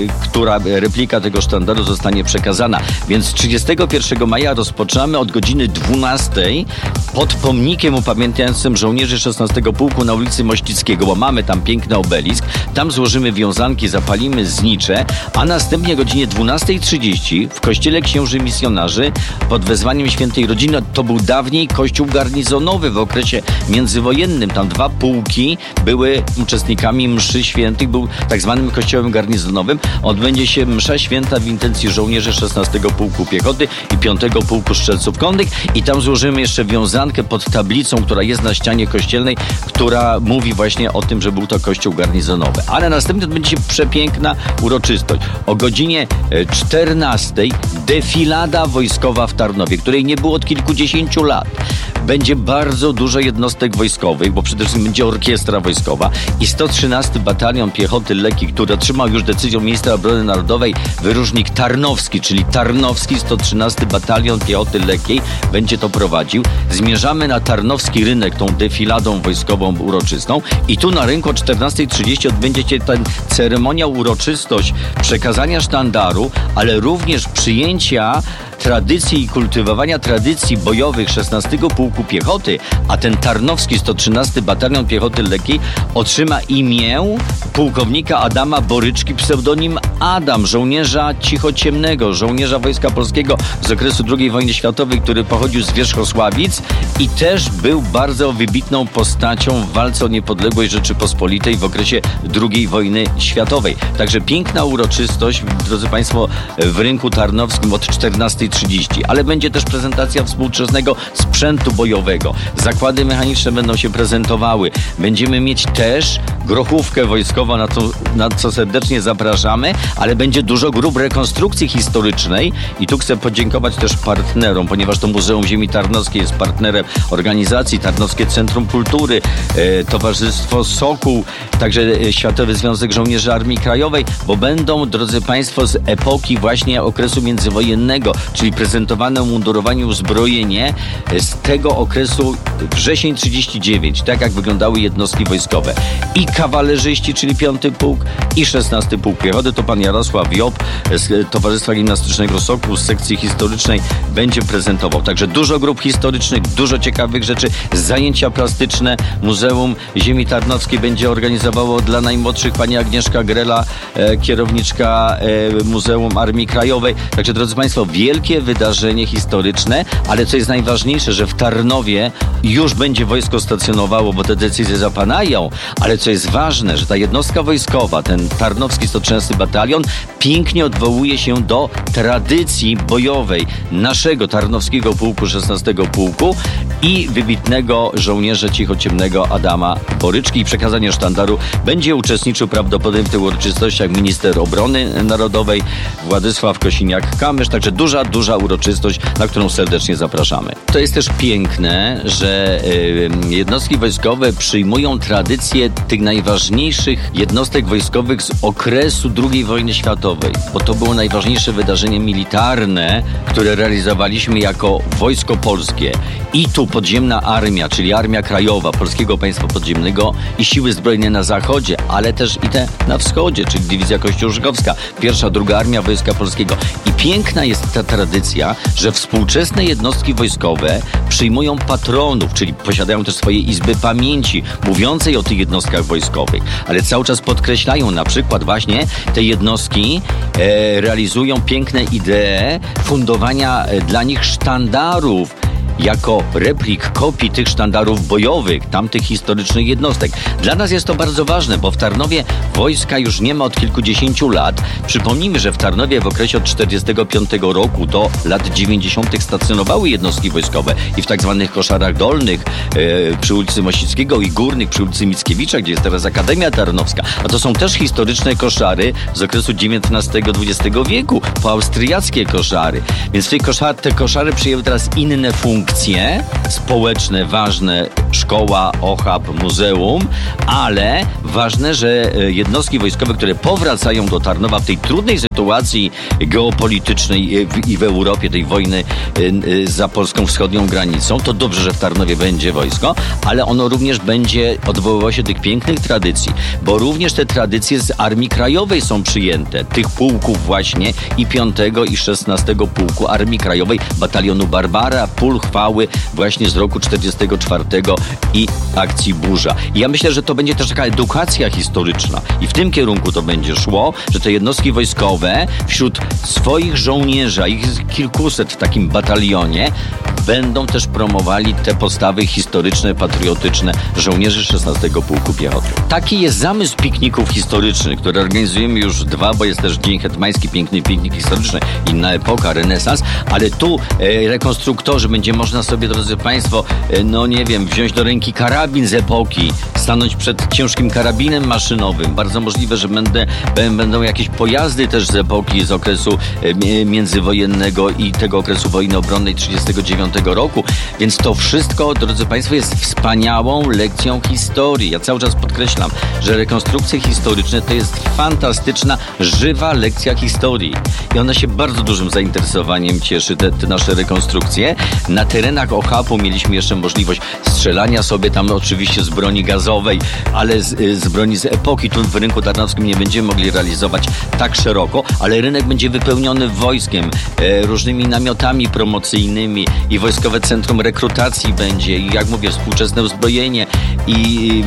replika tego sztandaru zostanie przekazana. Więc 31 maja rozpoczynamy od godziny 12 pod pomnikiem upamiętniającym żołnierzy 16 Pułku na ulicy Mościckiego, bo mamy tam piękny obelisk. Tam złożymy wiązanki, zapalimy znicze, a następnie o godzinie 12:30 w kościele księży misjonarzy pod wezwaniem Świętej Rodziny, to był dawniej kościół garnizonowy w okresie międzywojennym. Tam 2 pułki były uczestnikami mszy świętych, był tak zwanym kościołem garnizonowym. Odbędzie się msza święta w intencji żołnierzy 16 Pułku Piechoty i 5 Pułku Strzelców Konnych i tam złożymy jeszcze wiązankę pod tablicą, która jest na ścianie kościelnej, która mówi właśnie o tym, że był to kościół garnizonowy. Ale następnie odbędzie się przepiękna uroczystość. O godzinie 14 defilada wojskowa w Tarnowie, której nie było od kilkudziesięciu lat. Będzie bardzo dużo jednostek wojskowych, bo przede wszystkim będzie orkiestra wojskowa i 113 Batalion Piechoty Lekkiej, który otrzymał już decyzją Ministra Obrony Narodowej wyróżnik tarnowski, czyli Tarnowski 113 Batalion Piechoty Lekkiej będzie to prowadził. Zmierzamy na Tarnowski Rynek tą defiladą wojskową uroczystą i tu na rynku o 14:30 odbędzie się ten ceremoniał, uroczystość przekazania sztandaru, ale również przyjęcia tradycji i kultywowania tradycji bojowych 16 Pułku Piechoty, a ten Tarnowski 113 Batalion Piechoty Lekkiej otrzyma imię pułkownika Adama Boryczki, pseudonim Adam, żołnierza cichociemnego, żołnierza Wojska Polskiego z okresu II wojny światowej, który pochodził z Wierzchosławic i też był bardzo wybitną postacią w walce o niepodległość Rzeczypospolitej w okresie II wojny światowej. Także piękna uroczystość, drodzy Państwo, w rynku tarnowskim od 14:30, ale będzie też prezentacja współczesnego sprzętu bojowego. Zakłady mechaniczne będą się prezentowały. Będziemy mieć też grochówkę wojskową, na co serdecznie zapraszamy, ale będzie dużo grup rekonstrukcji historycznej i tu chcę podziękować też partnerom, ponieważ to Muzeum Ziemi Tarnowskiej jest partnerem organizacji, Tarnowskie Centrum Kultury, Towarzystwo Sokół, także Światowy Związek Żołnierzy Armii Krajowej, bo będą, drodzy Państwo, z epoki właśnie okresu międzywojennego, czyli prezentowane umundurowanie, uzbrojenie z tego okresu wrzesień 39, tak jak wyglądały jednostki wojskowe. I kawalerzyści, czyli 5 Pułk i 16 Pułk Piechoty, to pan Jarosław Job z Towarzystwa Gimnastycznego Sokół, z sekcji historycznej będzie prezentował. Także dużo grup historycznych, dużo ciekawych rzeczy, zajęcia plastyczne. Muzeum Ziemi Tarnowskiej będzie organizowało dla najmłodszych pani Agnieszka Grela, kierowniczka Muzeum Armii Krajowej. Także, drodzy Państwo, wielkie wielkie wydarzenie historyczne, ale co jest najważniejsze, że w Tarnowie już będzie wojsko stacjonowało, bo te decyzje zapadają, ale co jest ważne, że ta jednostka wojskowa, ten Tarnowski 113 Batalion pięknie odwołuje się do tradycji bojowej naszego Tarnowskiego Pułku, 16 Pułku i wybitnego żołnierza cichociemnego Adama Boryczki. I przekazanie sztandaru będzie uczestniczył prawdopodobnie w tych uroczystościach minister obrony narodowej Władysław Kosiniak-Kamysz, także duża uroczystość, na którą serdecznie zapraszamy. To jest też piękne, że jednostki wojskowe przyjmują tradycje tych najważniejszych jednostek wojskowych z okresu II wojny światowej, bo to było najważniejsze wydarzenie militarne, które realizowaliśmy jako Wojsko Polskie. I tu podziemna armia, czyli Armia Krajowa Polskiego Państwa Podziemnego i Siły Zbrojne na zachodzie, ale też i te na wschodzie, czyli Dywizja Kościuszkowska, 1., 2. Armia Wojska Polskiego. I piękna jest ta tradycja, że współczesne jednostki wojskowe przyjmują patronów, czyli posiadają też swoje izby pamięci, mówiącej o tych jednostkach wojskowych, ale cały czas podkreślają na przykład właśnie te jednostki realizują piękne idee fundowania dla nich sztandarów, jako replik, kopii tych sztandarów bojowych, tamtych historycznych jednostek. Dla nas jest to bardzo ważne, bo w Tarnowie wojska już nie ma od kilkudziesięciu lat. Przypomnijmy, że w Tarnowie w okresie od 1945 roku do lat 90. stacjonowały jednostki wojskowe i w tak zwanych koszarach dolnych przy ulicy Mościckiego i górnych przy ulicy Mickiewicza, gdzie jest teraz Akademia Tarnowska. A to są też historyczne koszary z okresu XIX-XX wieku, poaustriackie koszary. Więc te koszary przyjęły teraz inne funkcje społeczne, ważne, szkoła, OHAB, muzeum, ale ważne, że jednostki wojskowe, które powracają do Tarnowa w tej trudnej sytuacji geopolitycznej i w Europie, tej wojny za polską wschodnią granicą, to dobrze, że w Tarnowie będzie wojsko, ale ono również będzie odwoływało się do tych pięknych tradycji, bo również te tradycje z Armii Krajowej są przyjęte, tych pułków właśnie i 5. i 16 Pułku Armii Krajowej, Batalionu Barbara, pól chwały właśnie z roku 44 i akcji Burza. I ja myślę, że to będzie też taka edukacja historyczna i w tym kierunku to będzie szło, że te jednostki wojskowe wśród swoich żołnierzy, a ich kilkuset w takim batalionie, będą też promowali te postawy historyczne, patriotyczne żołnierzy 16 Pułku Piechoty. Taki jest zamysł pikników historycznych, które organizujemy już 2, bo jest też Dzień Hetmański, piękny piknik historyczny, inna epoka, renesans, ale tu rekonstruktorzy, będzie można sobie, drodzy Państwo, wziąć do ręki karabin z epoki, stanąć przed ciężkim karabinem maszynowym. Bardzo możliwe, że będą jakieś pojazdy też z epoki, z okresu międzywojennego i tego okresu wojny obronnej 1939 roku. Więc to wszystko, drodzy Państwo, jest wspaniałą lekcją historii. Ja cały czas podkreślam, że rekonstrukcje historyczne to jest fantastyczna, żywa lekcja historii. I ona się bardzo dużym zainteresowaniem cieszy, te nasze rekonstrukcje. Na terenach OHAP-u mieliśmy jeszcze możliwość strzelania sobie tam oczywiście z broni gazowej, ale z broni z epoki. Tu w rynku tarnowskim nie będziemy mogli realizować tak szeroko, ale rynek będzie wypełniony wojskiem, różnymi namiotami promocyjnymi i Wojskowe Centrum Rekrutacji będzie i jak mówię, współczesne uzbrojenie i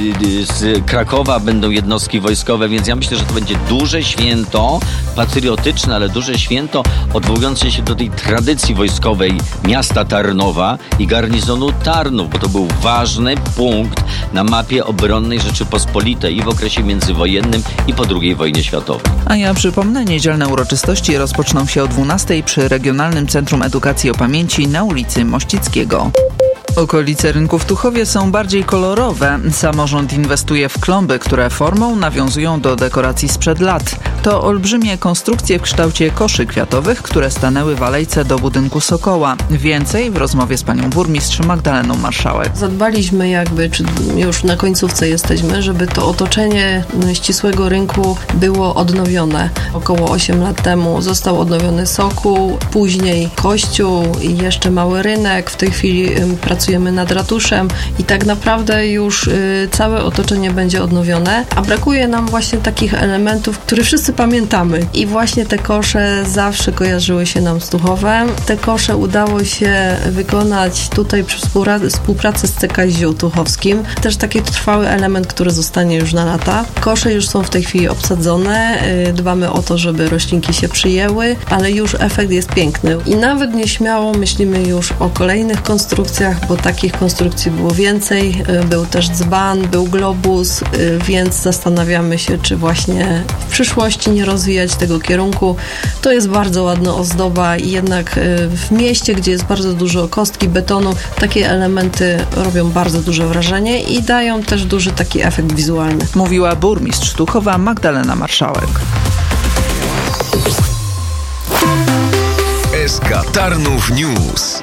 z Krakowa będą jednostki wojskowe, więc ja myślę, że to będzie duże święto patriotyczne, ale duże święto odwołujące się do tej tradycji wojskowej miasta Tarnowa i garnizonu Tarnów, bo to był ważny punkt na mapie obronnej Rzeczypospolitej i w okresie międzywojennym i po II wojnie światowej. A ja przypomnę, niedzielne uroczystości rozpoczną się o 12:00 przy Regionalnym Centrum Edukacji o Pamięci na ulicy Mościckiego. Okolice rynku w Tuchowie są bardziej kolorowe. Samorząd inwestuje w klomby, które formą nawiązują do dekoracji sprzed lat. To olbrzymie konstrukcje w kształcie koszy kwiatowych, które stanęły w alejce do budynku Sokoła. Więcej w rozmowie z panią burmistrz Magdaleną Marszałek. Zadbaliśmy czy już na końcówce jesteśmy, żeby to otoczenie ścisłego rynku było odnowione. Około 8 lat temu został odnowiony Sokół, później kościół i jeszcze mały rynek. W tej chwili pracujemy pracujemy nad ratuszem i tak naprawdę już całe otoczenie będzie odnowione, a brakuje nam właśnie takich elementów, które wszyscy pamiętamy. I właśnie te kosze zawsze kojarzyły się nam z Tuchowem. Te kosze udało się wykonać tutaj przy współpracy z CKŚiu tuchowskim. Też taki trwały element, który zostanie już na lata. Kosze już są w tej chwili obsadzone. Dbamy o to, żeby roślinki się przyjęły, ale już efekt jest piękny. I nawet nieśmiało myślimy już o kolejnych konstrukcjach, bo takich konstrukcji było więcej. Był też dzban, był globus, więc zastanawiamy się, czy właśnie w przyszłości nie rozwijać tego kierunku. To jest bardzo ładna ozdoba i jednak w mieście, gdzie jest bardzo dużo kostki, betonu, takie elementy robią bardzo duże wrażenie i dają też duży taki efekt wizualny. Mówiła burmistrz Tuchowa Magdalena Marszałek. SK Tarnów News.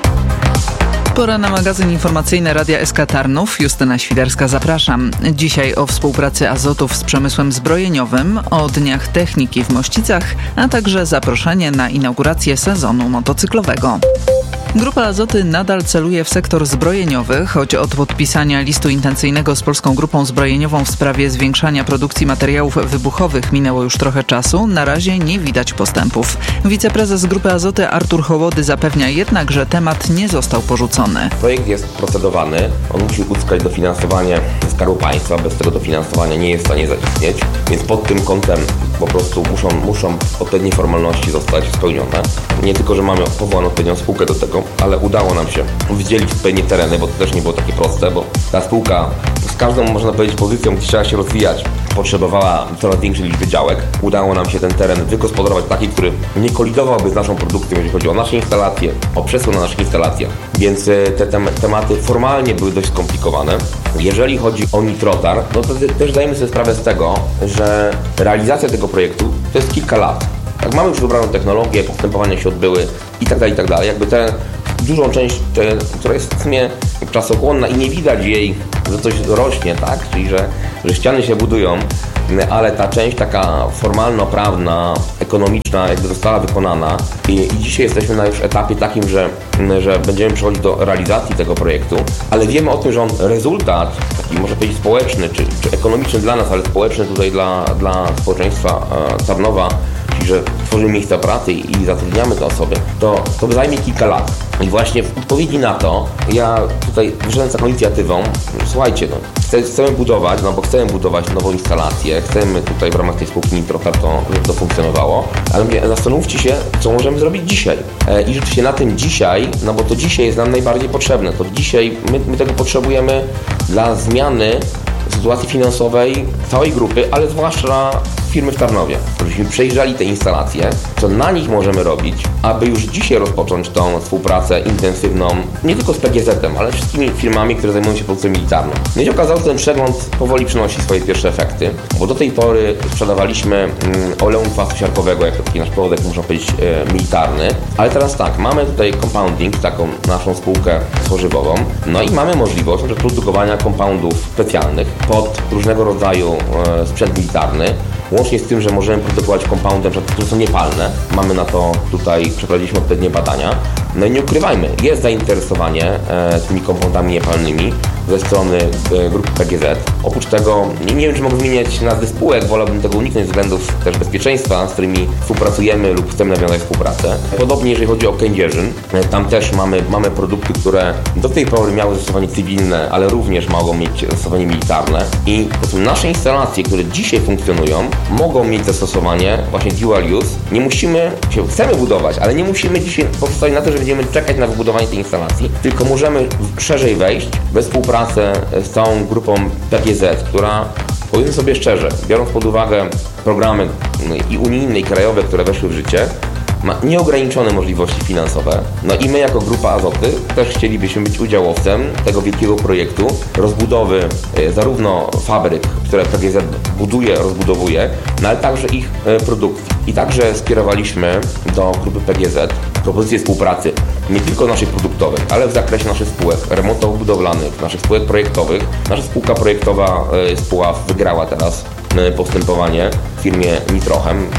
Pora na magazyn informacyjny Radia SK Tarnów. Justyna Świderska, zapraszam. Dzisiaj o współpracy Azotów z przemysłem zbrojeniowym, o dniach techniki w Mościcach, a także zaproszenie na inaugurację sezonu motocyklowego. Grupa Azoty nadal celuje w sektor zbrojeniowy, choć od podpisania listu intencyjnego z Polską Grupą Zbrojeniową w sprawie zwiększania produkcji materiałów wybuchowych minęło już trochę czasu, na razie nie widać postępów. Wiceprezes Grupy Azoty Artur Hołody zapewnia jednak, że temat nie został porzucony. Projekt jest procedowany, on musi uzyskać dofinansowanie ze Skarbu Państwa, bez tego dofinansowania nie jest w stanie zaistnieć, więc pod tym kątem po prostu muszą odpowiednie formalności zostać spełnione. Nie tylko, że mamy powołaną odpowiednią spółkę do tego, ale udało nam się wydzielić odpowiednie tereny, bo to też nie było takie proste, bo ta spółka z każdą, można powiedzieć, pozycją, gdzie chciała się rozwijać, potrzebowała coraz większej liczby działek. Udało nam się ten teren wygospodarować taki, który nie kolidowałby z naszą produkcją, jeżeli chodzi o nasze instalacje, o przesłon na naszych instalacjach. Więc te tematy formalnie były dość skomplikowane. Jeżeli chodzi o nitrotar, no to też zdajemy sobie sprawę z tego, że realizacja tego projektu to jest kilka lat. Tak, mamy już wybraną technologię, postępowania się odbyły i tak dalej. Jakby tę dużą część, która jest w sumie czasochłonna i nie widać jej, że coś rośnie, tak? Czyli że ściany się budują, ale ta część taka formalno-prawna, ekonomiczna jakby została wykonana i dzisiaj jesteśmy na już etapie takim, że będziemy przechodzić do realizacji tego projektu, ale wiemy o tym, że on rezultat, taki może powiedzieć społeczny, czy ekonomiczny dla nas, ale społeczny tutaj dla społeczeństwa Tarnowa, czyli że tworzymy miejsca pracy i zatrudniamy te osoby, to zajmie kilka lat. I właśnie w odpowiedzi na to ja tutaj wyszedłem z taką inicjatywą, słuchajcie, chcemy budować, bo chcemy budować nową instalację, chcemy tutaj w ramach tej spółki Nitrotar żeby to funkcjonowało, ale mówię, zastanówcie się, co możemy zrobić dzisiaj. I rzeczywiście na tym dzisiaj, bo to dzisiaj jest nam najbardziej potrzebne, to dzisiaj my tego potrzebujemy dla zmiany sytuacji finansowej całej grupy, ale zwłaszcza firmy w Tarnowie, żebyśmy przejrzeli te instalacje, co na nich możemy robić, aby już dzisiaj rozpocząć tą współpracę intensywną, nie tylko z PGZ-em, ale wszystkimi firmami, które zajmują się produkcją militarną. No i okazało się, że ten przegląd powoli przynosi swoje pierwsze efekty, bo do tej pory sprzedawaliśmy oleum kwasu siarkowego, jako taki nasz produkt, można powiedzieć, militarny, ale teraz tak, mamy tutaj compounding, taką naszą spółkę tworzywową, no i mamy możliwość produkowania compoundów specjalnych pod różnego rodzaju sprzęt militarny, łącznie z tym, że możemy produkować compoundy, które są niepalne. Mamy na to tutaj, przeprowadziliśmy odpowiednie badania. No i nie ukrywajmy, jest zainteresowanie tymi compoundami niepalnymi ze strony grupy PGZ. Oprócz tego, nie wiem, czy mogę wymieniać nazwy spółek, wolałbym tego uniknąć ze względów też bezpieczeństwa, z którymi współpracujemy lub chcemy nawiązać współpracę. Podobnie jeżeli chodzi o Kędzierzyn, tam też mamy produkty, które do tej pory miały zastosowanie cywilne, ale również mogą mieć zastosowanie militarne i po prostu nasze instalacje, które dzisiaj funkcjonują, mogą mieć zastosowanie właśnie dual use. Nie musimy, chcemy budować, ale nie musimy dzisiaj pozostawić na to, że będziemy czekać na wybudowanie tej instalacji, tylko możemy szerzej wejść we współpracę z całą grupą PGZ, która, powiedzmy sobie szczerze, biorąc pod uwagę programy i unijne, i krajowe, które weszły w życie, ma nieograniczone możliwości finansowe. No i my jako Grupa Azoty też chcielibyśmy być udziałowcem tego wielkiego projektu rozbudowy zarówno fabryk, które PGZ buduje, rozbudowuje, no ale także ich produkcji. I także skierowaliśmy do grupy PGZ propozycje współpracy nie tylko naszych produktowych, ale w zakresie naszych spółek remontowo-budowlanych, naszych spółek projektowych. Nasza spółka projektowa Spóław wygrała teraz postępowanie w firmie Nitrochem.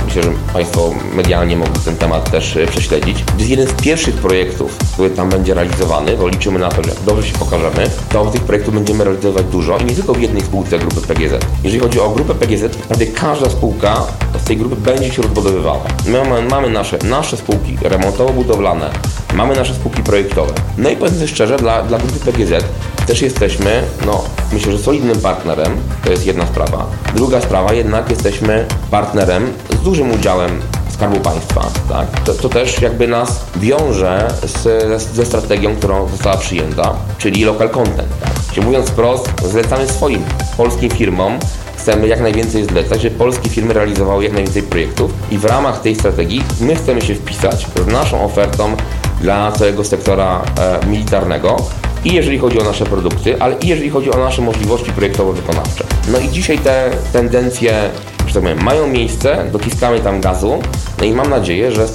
Myślę, że Państwo medialnie mogli ten temat też prześledzić. To jest jeden z pierwszych projektów, który tam będzie realizowany, bo liczymy na to, że jak dobrze się pokażemy, to tych projektów będziemy realizować dużo i nie tylko w jednej spółce grupy PGZ. Jeżeli chodzi o grupę PGZ, prawie każda spółka z tej grupy będzie się rozbudowywała. My mamy nasze spółki remontowo-budowlane, mamy nasze spółki projektowe. No i powiedzmy szczerze, dla grupy PGZ też jesteśmy, myślę, że solidnym partnerem, to jest jedna sprawa. Druga sprawa, jednak jesteśmy partnerem z dużym udziałem Skarbu Państwa, tak? To też jakby nas wiąże ze strategią, którą została przyjęta, czyli local content, tak? Czyli mówiąc wprost, zlecamy swoim polskim firmom, chcemy jak najwięcej zlecać, żeby polskie firmy realizowały jak najwięcej projektów i w ramach tej strategii my chcemy się wpisać z naszą ofertą dla całego sektora militarnego i jeżeli chodzi o nasze produkty, ale i jeżeli chodzi o nasze możliwości projektowo-wykonawcze. No i dzisiaj te tendencje, że tak powiem, mają miejsce, dociskamy tam gazu, no i mam nadzieję, że z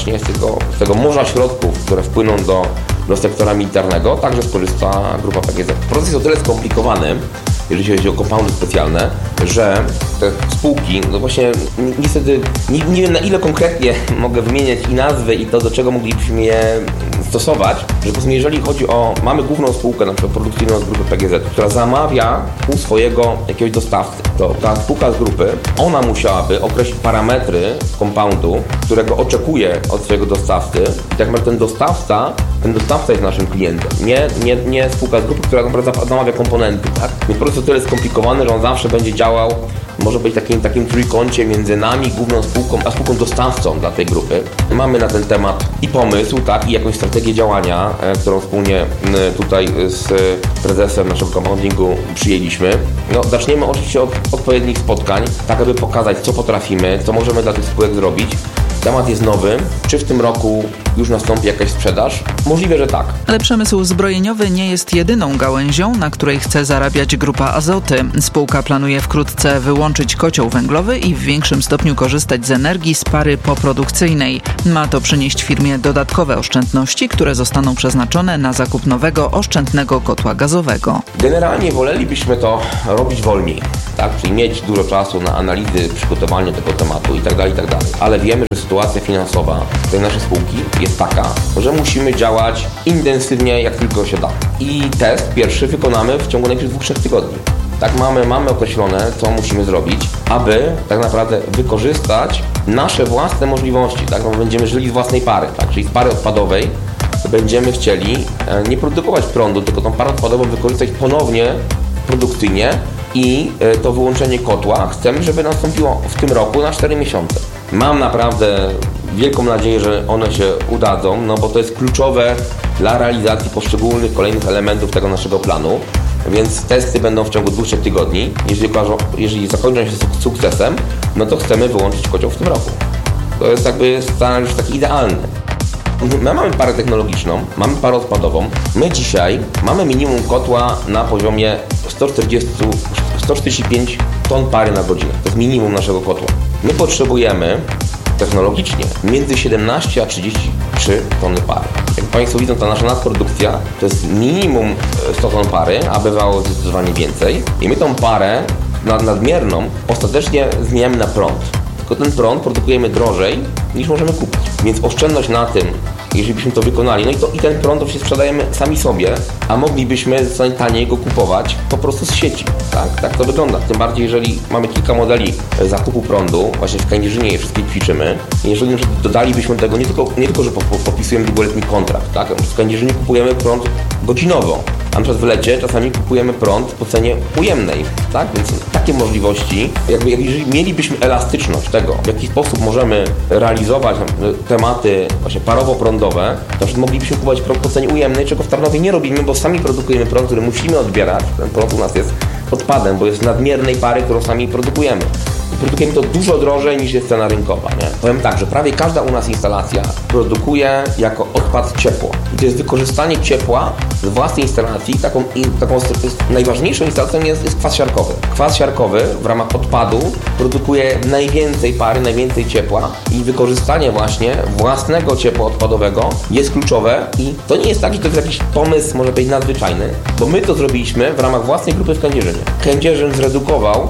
tego morza środków, które wpłyną do sektora militarnego, także skorzysta grupa PGZ. Proces jest o tyle skomplikowany, jeżeli chodzi o compoundy specjalne, że te spółki, właśnie niestety nie wiem, na ile konkretnie mogę wymieniać i nazwy i to, do czego moglibyśmy je stosować, że po prostu jeżeli chodzi o, mamy główną spółkę, na przykład produkcyjną z grupy PGZ, która zamawia u swojego jakiegoś dostawcy, to ta spółka z grupy, ona musiałaby określić parametry compoundu, którego oczekuje od swojego dostawcy i tak naprawdę ten dostawca jest naszym klientem, nie spółka z grupy, która naprawdę zamawia komponenty, tak? Więc proces o tyle skomplikowany, że on zawsze będzie działał, może być takim trójkącie między nami, główną spółką, a spółką dostawcą dla tej grupy. Mamy na ten temat i pomysł, tak, i jakąś strategię działania, którą wspólnie tutaj z prezesem naszego compoundingu przyjęliśmy. Zaczniemy oczywiście od odpowiednich spotkań, tak aby pokazać, co potrafimy, co możemy dla tych spółek zrobić. Temat jest nowy. Czy w tym roku już nastąpi jakaś sprzedaż? Możliwe, że tak. Ale przemysł zbrojeniowy nie jest jedyną gałęzią, na której chce zarabiać Grupa Azoty. Spółka planuje wkrótce wyłączyć kocioł węglowy i w większym stopniu korzystać z energii z pary poprodukcyjnej. Ma to przynieść firmie dodatkowe oszczędności, które zostaną przeznaczone na zakup nowego, oszczędnego kotła gazowego. Generalnie wolelibyśmy to robić wolniej, tak? Czyli mieć dużo czasu na analizy, przygotowanie tego tematu itd. Ale wiemy, że sytuacja finansowa tej naszej spółki jest taka, że musimy działać intensywnie jak tylko się da. I test pierwszy wykonamy w ciągu najbliższych 2-3 tygodni. Tak, mamy określone, co musimy zrobić, aby tak naprawdę wykorzystać nasze własne możliwości, tak? Bo będziemy żyli z własnej pary, tak? Czyli z pary odpadowej będziemy chcieli nie produkować prądu, tylko tą parę odpadową wykorzystać ponownie produkcyjnie i to wyłączenie kotła chcemy, żeby nastąpiło w tym roku na 4 miesiące. Mam naprawdę wielką nadzieję, że one się udadzą, bo to jest kluczowe dla realizacji poszczególnych kolejnych elementów tego naszego planu, więc testy będą w ciągu 2-3 tygodni. Jeżeli zakończą się sukcesem, to chcemy wyłączyć kocioł w tym roku. To jest jakby scenariusz taki idealny. My mamy parę technologiczną, mamy parę odpadową. My dzisiaj mamy minimum kotła na poziomie 145 ton pary na godzinę. To jest minimum naszego kotła. My potrzebujemy technologicznie między 17 a 33 tony pary. Jak Państwo widzą, ta nasza nadprodukcja to jest minimum 100 ton pary, a bywało zdecydowanie więcej. I my tą parę nadmierną ostatecznie zmieniamy na prąd. Tylko ten prąd produkujemy drożej niż możemy kupić. Więc oszczędność na tym, jeżeli byśmy to wykonali, i ten prąd oczywiście sprzedajemy sami sobie, a moglibyśmy zdecydowanie taniej go kupować po prostu z sieci. Tak to wygląda. Tym bardziej, jeżeli mamy kilka modeli zakupu prądu, właśnie w Kędzierzynie je wszystkie ćwiczymy, jeżeli dodalibyśmy tego nie tylko, że podpisujemy długoletni kontrakt, tak? W Kędzierzynie kupujemy prąd godzinowo, a na przykład w lecie czasami kupujemy prąd po cenie ujemnej, tak? Więc takie możliwości, jeżeli mielibyśmy elastyczność tego, w jaki sposób możemy realizować tematy właśnie parowo-prądowe, to moglibyśmy kupować prąd po cenie ujemnej, czego w Tarnowie nie robimy, bo sami produkujemy prąd, który musimy odbierać. Ten prąd u nas jest odpadem, bo jest nadmiernej pary, którą sami produkujemy. I produkujemy to dużo drożej niż jest cena rynkowa. Nie? Powiem tak, że prawie każda u nas instalacja produkuje jako odpad ciepło. I to jest wykorzystanie ciepła z własnej instalacji. Taką najważniejszą instalacją jest kwas siarkowy. Kwas siarkowy w ramach odpadu produkuje najwięcej pary, najwięcej ciepła i wykorzystanie właśnie własnego ciepła odpadowego jest kluczowe i to nie jest tak, że to jest jakiś pomysł, może być nadzwyczajny, bo my to zrobiliśmy w ramach własnej grupy w Kędzierzynie. Kędzierzyn zredukował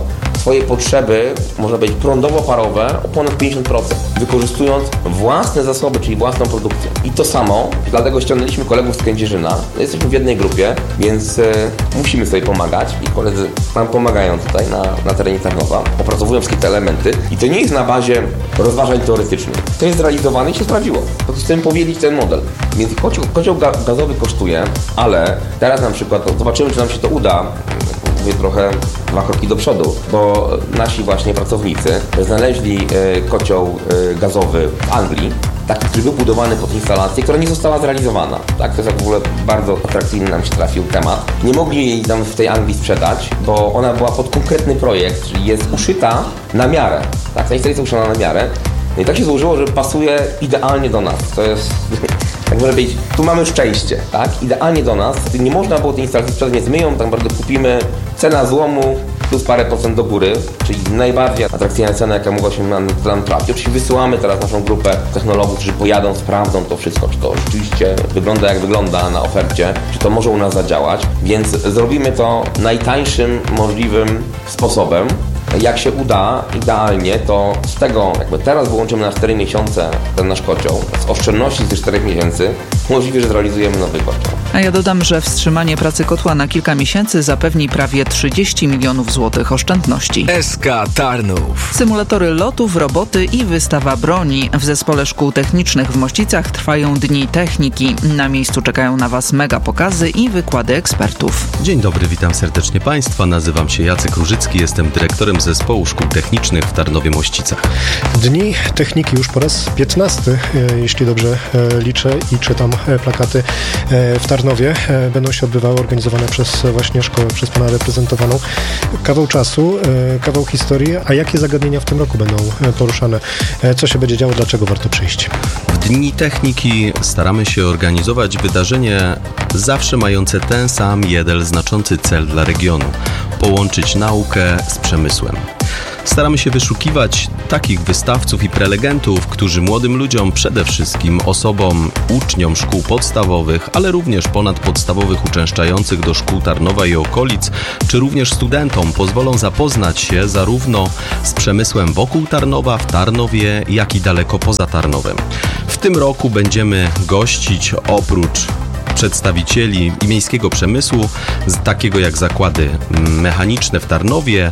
swoje potrzeby, można powiedzieć, prądowo-parowe o ponad 50%, wykorzystując własne zasoby, czyli własną produkcję. I to samo, dlatego ściągnęliśmy kolegów z Kędzierzyna. Jesteśmy w jednej grupie, więc musimy sobie pomagać i koledzy nam pomagają tutaj na terenie Tarnowa, opracowując kilka elementy. I to nie jest na bazie rozważań teoretycznych. To jest zrealizowane i się sprawdziło. Po prostu chcemy powielić ten model. Więc kocioł gazowy kosztuje, ale teraz na przykład zobaczymy, czy nam się to uda. Mówię trochę 2 kroki do przodu, bo nasi właśnie pracownicy znaleźli kocioł gazowy w Anglii, taki, który był budowany pod instalację, która nie została zrealizowana. Tak, to jest w ogóle bardzo atrakcyjny nam się trafił temat. Nie mogli jej nam w tej Anglii sprzedać, bo ona była pod konkretny projekt, czyli jest uszyta na miarę. Tak, ta instalacja jest uszyta na miarę. No i tak się złożyło, że pasuje idealnie do nas. To jest, tak można powiedzieć, tu mamy szczęście, tak? Idealnie do nas. Nie można było tej instalacji sprzedać, więc my ją tak naprawdę kupimy. Cena złomu plus parę procent do góry, czyli najbardziej atrakcyjna cena, jaka mogła się nam trafić. Oczywiście wysyłamy teraz naszą grupę technologów, którzy pojadą, sprawdzą to wszystko, czy to rzeczywiście wygląda jak wygląda na ofercie, czy to może u nas zadziałać, więc zrobimy to najtańszym możliwym sposobem. Jak się uda idealnie, to z tego, jakby teraz wyłączymy na 4 miesiące ten nasz kocioł, z oszczędności z tych 4 miesięcy, możliwe, że zrealizujemy nowy kocioł. A ja dodam, że wstrzymanie pracy kotła na kilka miesięcy zapewni prawie 30 milionów złotych oszczędności. SK Tarnów. Symulatory lotów, roboty i wystawa broni. W Zespole Szkół Technicznych w Mościcach trwają Dni Techniki. Na miejscu czekają na Was mega pokazy i wykłady ekspertów. Dzień dobry, witam serdecznie Państwa. Nazywam się Jacek Różycki, jestem dyrektorem Zespołu Szkół Technicznych w Tarnowie-Mościcach. Dni Techniki już po raz 15, jeśli dobrze liczę i czytam plakaty w Tarnowie. Będą się odbywały, organizowane przez właśnie szkołę, przez Pana reprezentowaną. Kawał czasu, kawał historii, a jakie zagadnienia w tym roku będą poruszane? Co się będzie działo, dlaczego warto przyjść? W Dni Techniki staramy się organizować wydarzenie zawsze mające ten sam jeden znaczący cel dla regionu – połączyć naukę z przemysłem. Staramy się wyszukiwać takich wystawców i prelegentów, którzy młodym ludziom, przede wszystkim osobom, uczniom szkół podstawowych, ale również ponadpodstawowych uczęszczających do szkół Tarnowa i okolic, czy również studentom pozwolą zapoznać się zarówno z przemysłem wokół Tarnowa, w Tarnowie, jak i daleko poza Tarnowem. W tym roku będziemy gościć oprócz przedstawicieli i miejskiego przemysłu, takiego jak zakłady mechaniczne w Tarnowie,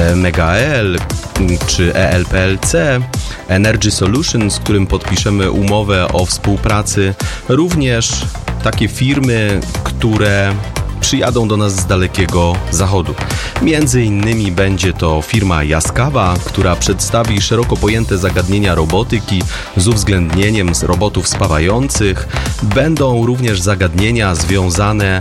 Mega-EL czy ELPLC, Energy Solutions, z którym podpiszemy umowę o współpracy, również takie firmy, które przyjadą do nas z dalekiego zachodu. Między innymi będzie to firma Jaskawa, która przedstawi szeroko pojęte zagadnienia robotyki z uwzględnieniem robotów spawających. Będą również zagadnienia związane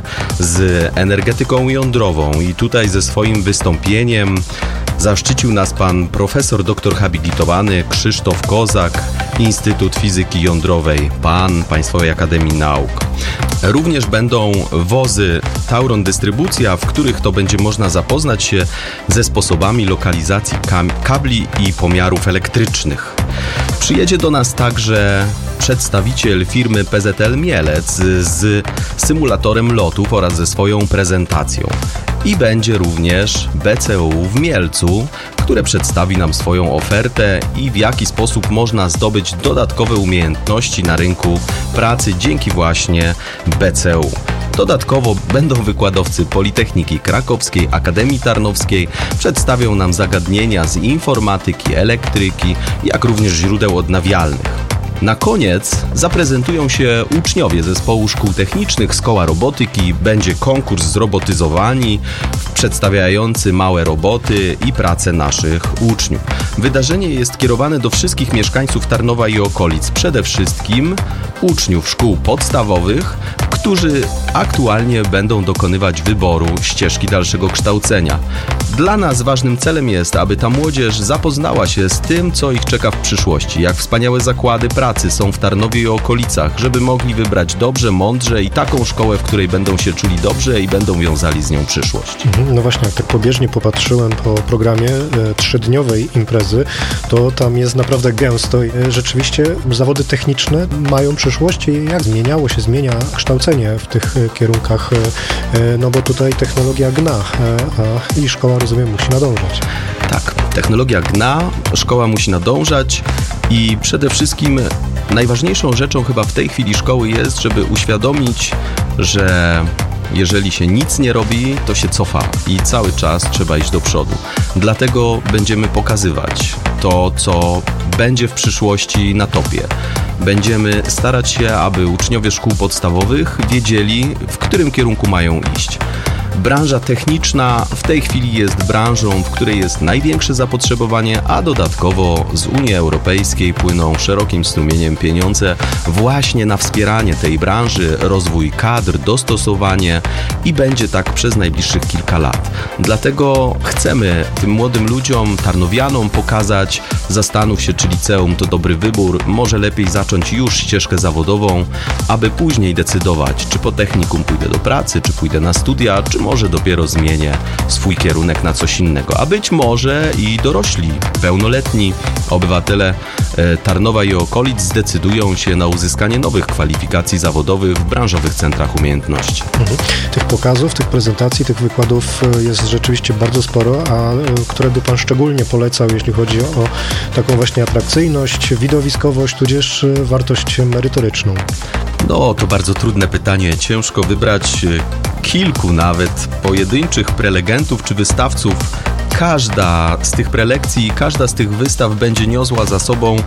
z energetyką jądrową i tutaj ze swoim wystąpieniem zaszczycił nas pan profesor doktor habilitowany Krzysztof Kozak, Instytut Fizyki Jądrowej PAN Państwowej Akademii Nauk. Również będą wozy Tauron Dystrybucja, w których to będzie można zapoznać się ze sposobami lokalizacji kabli i pomiarów elektrycznych. Przyjedzie do nas także przedstawiciel firmy PZL Mielec z symulatorem lotów oraz ze swoją prezentacją. I będzie również BCU w Mielcu, które przedstawi nam swoją ofertę i w jaki sposób można zdobyć dodatkowe umiejętności na rynku pracy dzięki właśnie BCU. Dodatkowo będą wykładowcy Politechniki Krakowskiej, Akademii Tarnowskiej, przedstawią nam zagadnienia z informatyki, elektryki, jak również źródeł odnawialnych. Na koniec zaprezentują się uczniowie Zespołu Szkół Technicznych z Koła Robotyki, będzie konkurs Zrobotyzowani, przedstawiający małe roboty i pracę naszych uczniów. Wydarzenie jest kierowane do wszystkich mieszkańców Tarnowa i okolic, przede wszystkim uczniów szkół podstawowych, którzy aktualnie będą dokonywać wyboru ścieżki dalszego kształcenia. Dla nas ważnym celem jest, aby ta młodzież zapoznała się z tym, co ich czeka w przyszłości, jak wspaniałe zakłady pracy są w Tarnowie i okolicach, żeby mogli wybrać dobrze, mądrze i taką szkołę, w której będą się czuli dobrze i będą wiązali z nią przyszłość. No właśnie, jak tak pobieżnie popatrzyłem po programie 3-dniowej imprezy, to tam jest naprawdę gęsto. Rzeczywiście zawody techniczne mają przyszłości, jak zmienia kształcenie w tych kierunkach, no bo tutaj technologia gna, i szkoła, rozumiem, musi nadążać. Tak, technologia gna, szkoła musi nadążać i przede wszystkim najważniejszą rzeczą chyba w tej chwili szkoły jest, żeby uświadomić, że jeżeli się nic nie robi, to się cofa i cały czas trzeba iść do przodu. Dlatego będziemy pokazywać to, co będzie w przyszłości na topie. Będziemy starać się, aby uczniowie szkół podstawowych wiedzieli, w którym kierunku mają iść. Branża techniczna w tej chwili jest branżą, w której jest największe zapotrzebowanie, a dodatkowo z Unii Europejskiej płyną szerokim strumieniem pieniądze właśnie na wspieranie tej branży, rozwój kadr, dostosowanie i będzie tak przez najbliższych kilka lat. Dlatego chcemy tym młodym ludziom, tarnowianom pokazać, zastanów się, czy liceum to dobry wybór, może lepiej zacząć już ścieżkę zawodową, aby później decydować, czy po technikum pójdę do pracy, czy pójdę na studia, czy może dopiero zmienię swój kierunek na coś innego. A być może i dorośli, pełnoletni obywatele Tarnowa i okolic zdecydują się na uzyskanie nowych kwalifikacji zawodowych w branżowych centrach umiejętności. Tych pokazów, tych prezentacji, tych wykładów jest rzeczywiście bardzo sporo, a które by Pan szczególnie polecał, jeśli chodzi o taką właśnie atrakcyjność, widowiskowość, tudzież wartość merytoryczną? No, to bardzo trudne pytanie. Ciężko wybrać kilku nawet pojedynczych prelegentów czy wystawców. Każda z tych prelekcji, każda z tych wystaw będzie niosła za sobą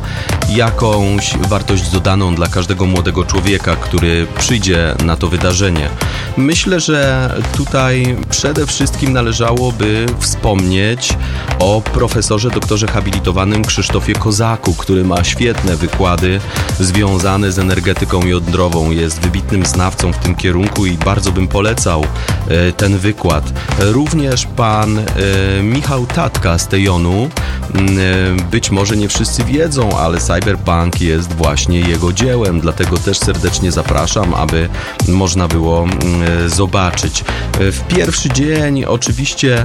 jakąś wartość dodaną dla każdego młodego człowieka, który przyjdzie na to wydarzenie. Myślę, że tutaj przede wszystkim należałoby wspomnieć o profesorze doktorze habilitowanym Krzysztofie Kozaku, który ma świetne wykłady związane z energetyką jądrową. Jest wybitnym znawcą w tym kierunku i bardzo bym polecał ten wykład. Również pan Michał Tatka z Tejonu. Być może nie wszyscy wiedzą, ale Cyberpunk jest właśnie jego dziełem, dlatego też serdecznie zapraszam, aby można było zobaczyć. W pierwszy dzień oczywiście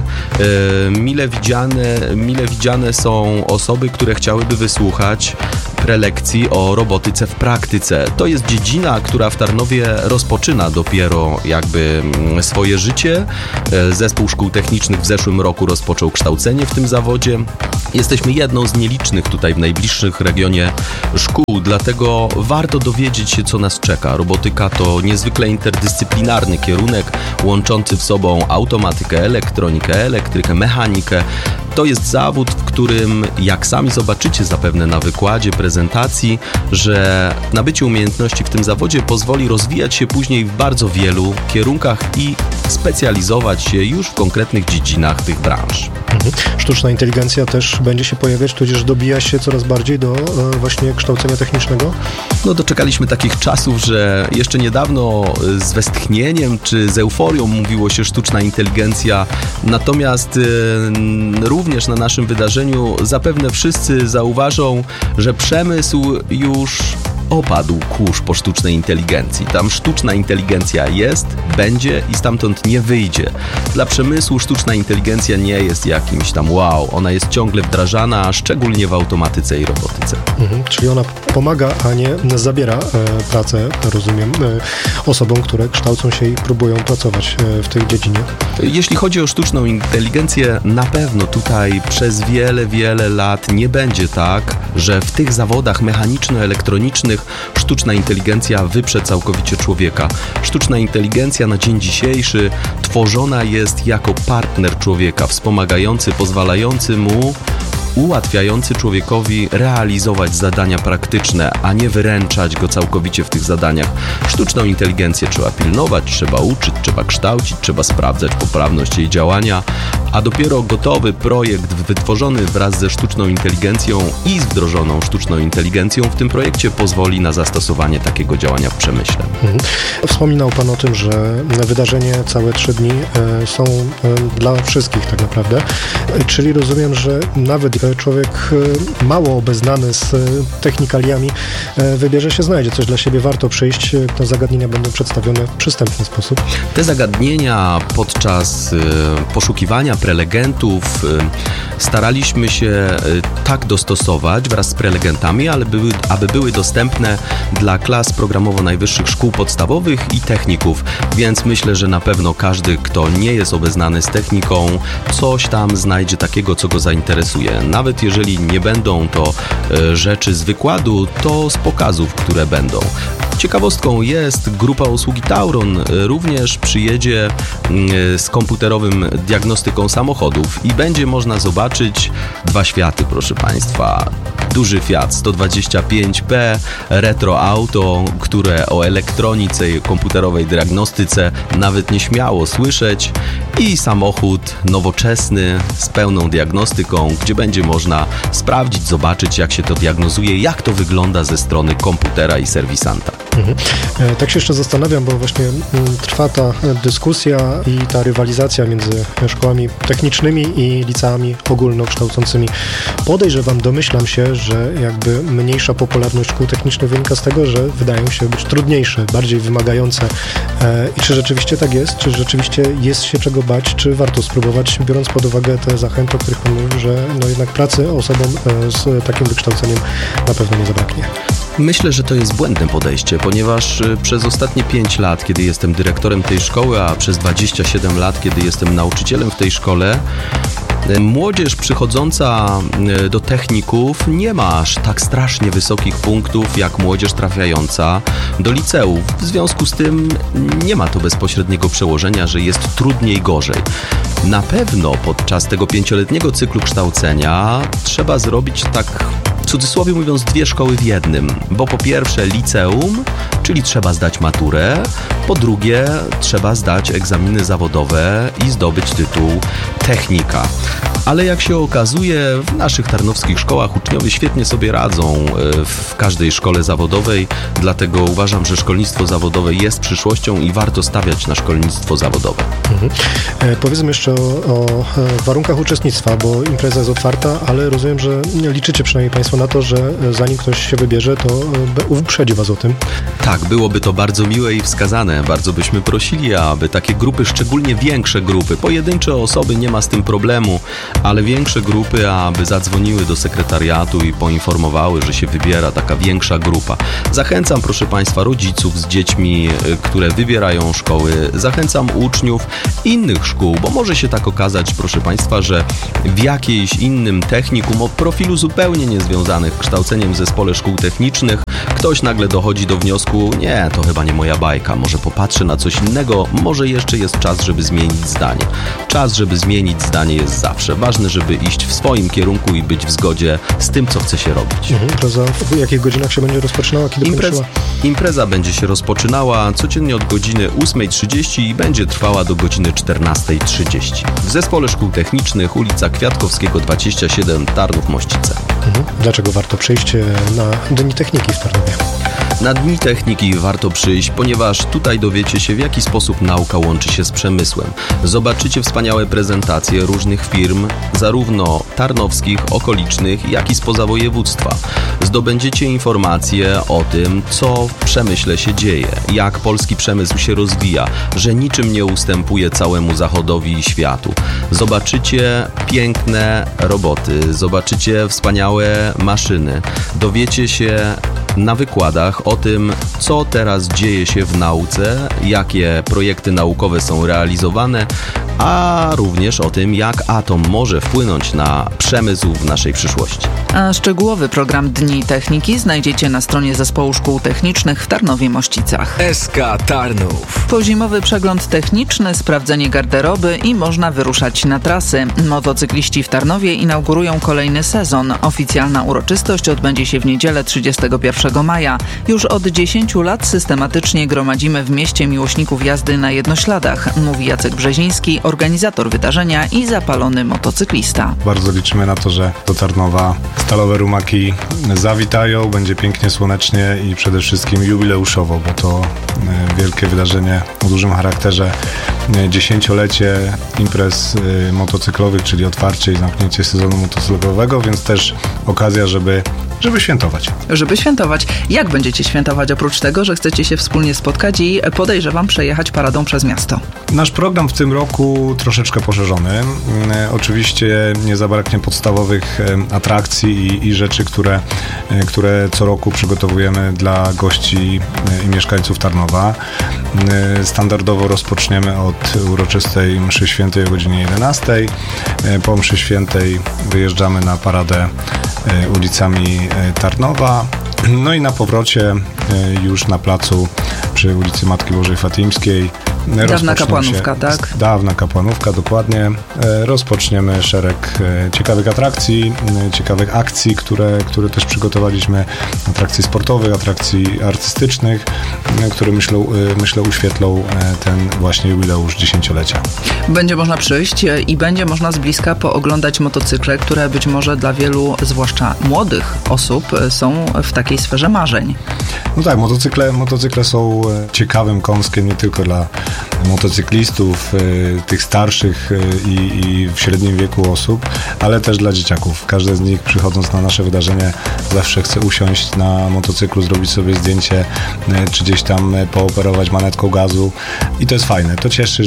mile widziane są osoby, które chciałyby wysłuchać prelekcji o robotyce w praktyce. To jest dziedzina, która w Tarnowie rozpoczyna dopiero jakby swoje życie. Zespół Szkół Technicznych w zeszłym roku rozpoczął kształcenie w tym zawodzie. Jesteśmy jedną z nielicznych tutaj w najbliższych regionie szkół, dlatego warto dowiedzieć się, co nas czeka. Robotyka to niezwykle interdyscyplinarny kierunek, łączący w sobą automatykę, elektronikę, elektrykę, mechanikę. To jest zawód, w którym, jak sami zobaczycie zapewne na wykładzie, prezentacji, że nabycie umiejętności w tym zawodzie pozwoli rozwijać się później w bardzo wielu kierunkach i specjalizować się już w konkretnych dziedzinach tych branż. Sztuczna inteligencja też będzie się pojawiać, tudzież dobija się coraz bardziej do właśnie kształcenia technicznego? No doczekaliśmy takich czasów, że jeszcze niedawno z westchnieniem czy z euforią mówiło się sztuczna inteligencja, natomiast również na naszym wydarzeniu zapewne wszyscy zauważą, że przemysł już opadł kurz po sztucznej inteligencji. Tam sztuczna inteligencja jest, będzie i stamtąd nie wyjdzie. Dla przemysłu sztuczna inteligencja nie jest jakimś tam wow. Ona jest ciągle wdrażana, szczególnie w automatyce i robotyce. Czyli ona pomaga, a nie zabiera pracę, rozumiem, osobom, które kształcą się i próbują pracować w tej dziedzinie. Jeśli chodzi o sztuczną inteligencję, na pewno tutaj przez wiele lat nie będzie tak, że w tych zawodach mechaniczno-elektronicznych sztuczna inteligencja wyprze całkowicie człowieka. Sztuczna inteligencja na dzień dzisiejszy tworzona jest jako partner człowieka, wspomagający, pozwalający mu, ułatwiający człowiekowi realizować zadania praktyczne, a nie wyręczać go całkowicie w tych zadaniach. Sztuczną inteligencję trzeba pilnować, trzeba uczyć, trzeba kształcić, trzeba sprawdzać poprawność jej działania, a dopiero gotowy projekt wytworzony wraz ze sztuczną inteligencją i z wdrożoną sztuczną inteligencją w tym projekcie pozwoli na zastosowanie takiego działania w przemyśle. Wspominał Pan o tym, że wydarzenie całe 3 dni są dla wszystkich tak naprawdę, czyli rozumiem, że nawet człowiek mało obeznany z technikaliami wybierze się, znajdzie coś dla siebie, warto przyjść. Te zagadnienia będą przedstawione w przystępny sposób. Te zagadnienia podczas poszukiwania prelegentów staraliśmy się tak dostosować wraz z prelegentami, aby były dostępne dla klas programowo najwyższych szkół podstawowych i techników, więc myślę, że na pewno każdy, kto nie jest obeznany z techniką, coś tam znajdzie takiego, co go zainteresuje. Nawet jeżeli nie będą to rzeczy z wykładu, to z pokazów, które będą. Ciekawostką jest grupa usługi Tauron, również przyjedzie z komputerowym diagnostyką samochodów i będzie można zobaczyć dwa światy, proszę Państwa. Duży Fiat 125P, retro auto, które o elektronice i komputerowej diagnostyce nawet nie śmiało słyszeć, i samochód nowoczesny z pełną diagnostyką, gdzie będzie można sprawdzić, zobaczyć, jak się to diagnozuje, jak to wygląda ze strony komputera i serwisanta. Tak się jeszcze zastanawiam, bo właśnie trwa ta dyskusja i ta rywalizacja między szkołami technicznymi i liceami ogólnokształcącymi. Podejrzewam, domyślam się, że jakby mniejsza popularność szkół technicznych wynika z tego, że wydają się być trudniejsze, bardziej wymagające. I czy rzeczywiście tak jest? Czy rzeczywiście jest się czego bać? Czy warto spróbować, biorąc pod uwagę te zachęty, o których Pan mówił, że jednak pracy osobom z takim wykształceniem na pewno nie zabraknie? Myślę, że to jest błędne podejście, ponieważ przez ostatnie 5 lat, kiedy jestem dyrektorem tej szkoły, a przez 27 lat, kiedy jestem nauczycielem w tej szkole, młodzież przychodząca do techników nie ma aż tak strasznie wysokich punktów jak młodzież trafiająca do liceów. W związku z tym nie ma to bezpośredniego przełożenia, że jest trudniej, gorzej. Na pewno podczas tego 5-letniego cyklu kształcenia trzeba zrobić, tak w cudzysłowie mówiąc, 2 szkoły w jednym, bo po pierwsze liceum, czyli trzeba zdać maturę, po drugie trzeba zdać egzaminy zawodowe i zdobyć tytuł technika. Ale jak się okazuje, w naszych tarnowskich szkołach uczniowie świetnie sobie radzą w każdej szkole zawodowej, dlatego uważam, że szkolnictwo zawodowe jest przyszłością i warto stawiać na szkolnictwo zawodowe. Powiedzmy jeszcze o warunkach uczestnictwa, bo impreza jest otwarta, ale rozumiem, że liczycie przynajmniej Państwo na to, że zanim ktoś się wybierze, to uprzedzi Was o tym. Tak, byłoby to bardzo miłe i wskazane. Bardzo byśmy prosili, aby takie grupy, szczególnie większe grupy, pojedyncze osoby nie ma z tym problemu, ale większe grupy, aby zadzwoniły do sekretariatu i poinformowały, że się wybiera taka większa grupa. Zachęcam, proszę Państwa, rodziców z dziećmi, które wybierają szkoły. Zachęcam uczniów innych szkół, bo może się tak okazać, proszę Państwa, że w jakiejś innym technikum o profilu zupełnie niezwiązanych kształceniem w zespole szkół technicznych ktoś nagle dochodzi do wniosku, nie, to chyba nie moja bajka, może popatrzę na coś innego, może jeszcze jest czas, żeby zmienić zdanie. Czas, żeby zmienić zdanie jest zawsze. Ważne, żeby iść w swoim kierunku i być w zgodzie z tym, co chce się robić. W jakich godzinach się będzie rozpoczynała? Kiedy Impreza będzie się rozpoczynała codziennie od godziny 8:30 i będzie trwała do godziny 14:30. W Zespole Szkół Technicznych, ulica Kwiatkowskiego 27, Tarnów-Mościce. Dlaczego warto przyjść na Dni Techniki w Tarnowie? Na Dni Techniki warto przyjść, ponieważ tutaj dowiecie się, w jaki sposób nauka łączy się z przemysłem. Zobaczycie wspaniałe prezentacje różnych firm, zarówno tarnowskich, okolicznych, jak i spoza województwa. Zdobędziecie informacje o tym, co w przemyśle się dzieje, jak polski przemysł się rozwija, że niczym nie ustępuje całemu zachodowi i światu. Zobaczycie piękne roboty, zobaczycie wspaniałe maszyny, dowiecie się na wykładach o tym, co teraz dzieje się w nauce, jakie projekty naukowe są realizowane, a również o tym, jak atom może wpłynąć na przemysł w naszej przyszłości. A szczegółowy program Dni Techniki znajdziecie na stronie Zespołu Szkół Technicznych w Tarnowie-Mościcach. SK Tarnów. Pozimowy przegląd techniczny, sprawdzenie garderoby i można wyruszać na trasy. Motocykliści w Tarnowie inaugurują kolejny sezon. Oficjalna uroczystość odbędzie się w niedzielę 31 1 maja. Już od 10 lat systematycznie gromadzimy w mieście miłośników jazdy na jednośladach, mówi Jacek Brzeziński, organizator wydarzenia i zapalony motocyklista. Bardzo liczymy na to, że do Tarnowa stalowe rumaki zawitają, będzie pięknie, słonecznie i przede wszystkim jubileuszowo, bo to wielkie wydarzenie o dużym charakterze, 10-lecie imprez motocyklowych, czyli otwarcie i zamknięcie sezonu motocyklowego, więc też okazja, żeby świętować. Żeby świętować. Jak będziecie świętować oprócz tego, że chcecie się wspólnie spotkać i podejrzewam przejechać paradą przez miasto? Nasz program w tym roku troszeczkę poszerzony. Oczywiście nie zabraknie podstawowych atrakcji i rzeczy, które co roku przygotowujemy dla gości i mieszkańców Tarnowa. Standardowo rozpoczniemy od uroczystej mszy świętej o godzinie 11. Po mszy świętej wyjeżdżamy na paradę ulicami Tarnowa. No i na powrocie już na placu przy ulicy Matki Bożej Fatimskiej. Dawna kapłanówka, tak? Dawna kapłanówka, dokładnie. Rozpoczniemy szereg ciekawych atrakcji, ciekawych akcji, które też przygotowaliśmy. Atrakcji sportowych, atrakcji artystycznych, które myślę uświetlą ten właśnie jubileusz 10-lecia. Będzie można przyjść i będzie można z bliska pooglądać motocykle, które być może dla wielu, zwłaszcza młodych osób, są w takiej sferze marzeń. No tak, motocykle są ciekawym kąskiem nie tylko dla motocyklistów, tych starszych i w średnim wieku osób, ale też dla dzieciaków. Każdy z nich, przychodząc na nasze wydarzenie, zawsze chce usiąść na motocyklu, zrobić sobie zdjęcie, czy gdzieś tam pooperować manetką gazu i to jest fajne. To cieszy,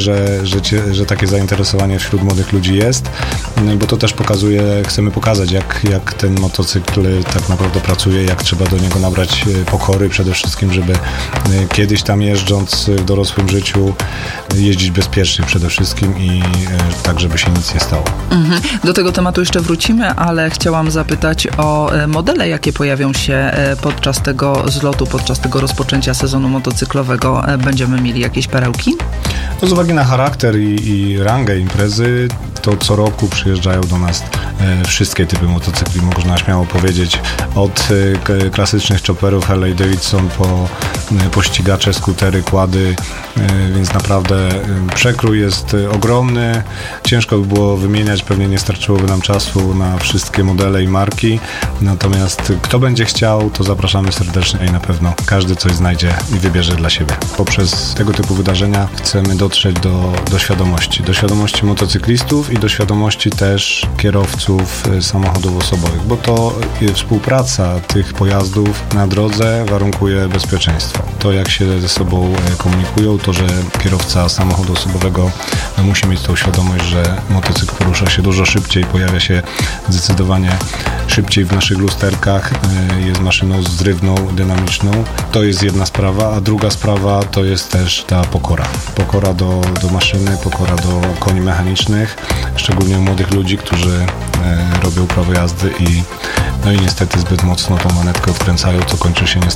że takie zainteresowanie wśród młodych ludzi jest, bo to też chcemy pokazać, jak ten motocykl tak naprawdę pracuje, jak trzeba do niego nabrać pokory przede wszystkim, żeby kiedyś tam jeżdżąc w dorosłym życiu jeździć bezpiecznie przede wszystkim i tak, żeby się nic nie stało. Do tego tematu jeszcze wrócimy, ale chciałam zapytać o modele, jakie pojawią się podczas tego zlotu, podczas tego rozpoczęcia sezonu motocyklowego. Będziemy mieli jakieś perełki? No z uwagi na charakter i rangę imprezy, to co roku przyjeżdżają do nas wszystkie typy motocykli, można śmiało powiedzieć, od klasycznych chopperów Harley Davidson po ścigacze, skutery, quady, więc naprawdę przekrój jest ogromny. Ciężko by było wymieniać, pewnie nie starczyłoby nam czasu na wszystkie modele i marki, natomiast kto będzie chciał, to zapraszamy serdecznie i na pewno każdy coś znajdzie i wybierze dla siebie. Poprzez tego typu wydarzenia chcemy dotrzeć do świadomości motocyklistów i do świadomości też kierowców samochodów osobowych, bo to współpraca tych pojazdów na drodze warunkuje bezpieczeństwo. To, jak się ze sobą komunikują, to, że kierowca samochodu osobowego musi mieć tą świadomość, że motocykl porusza się dużo szybciej, pojawia się zdecydowanie szybciej w naszych lusterkach, jest maszyną zrywną, dynamiczną. To jest jedna sprawa, a druga sprawa to jest też ta pokora. Pokora do maszyny, pokora do koni mechanicznych, szczególnie młodych ludzi, którzy robią prawo jazdy i niestety zbyt mocno tą manetkę odkręcają, co kończy się niestety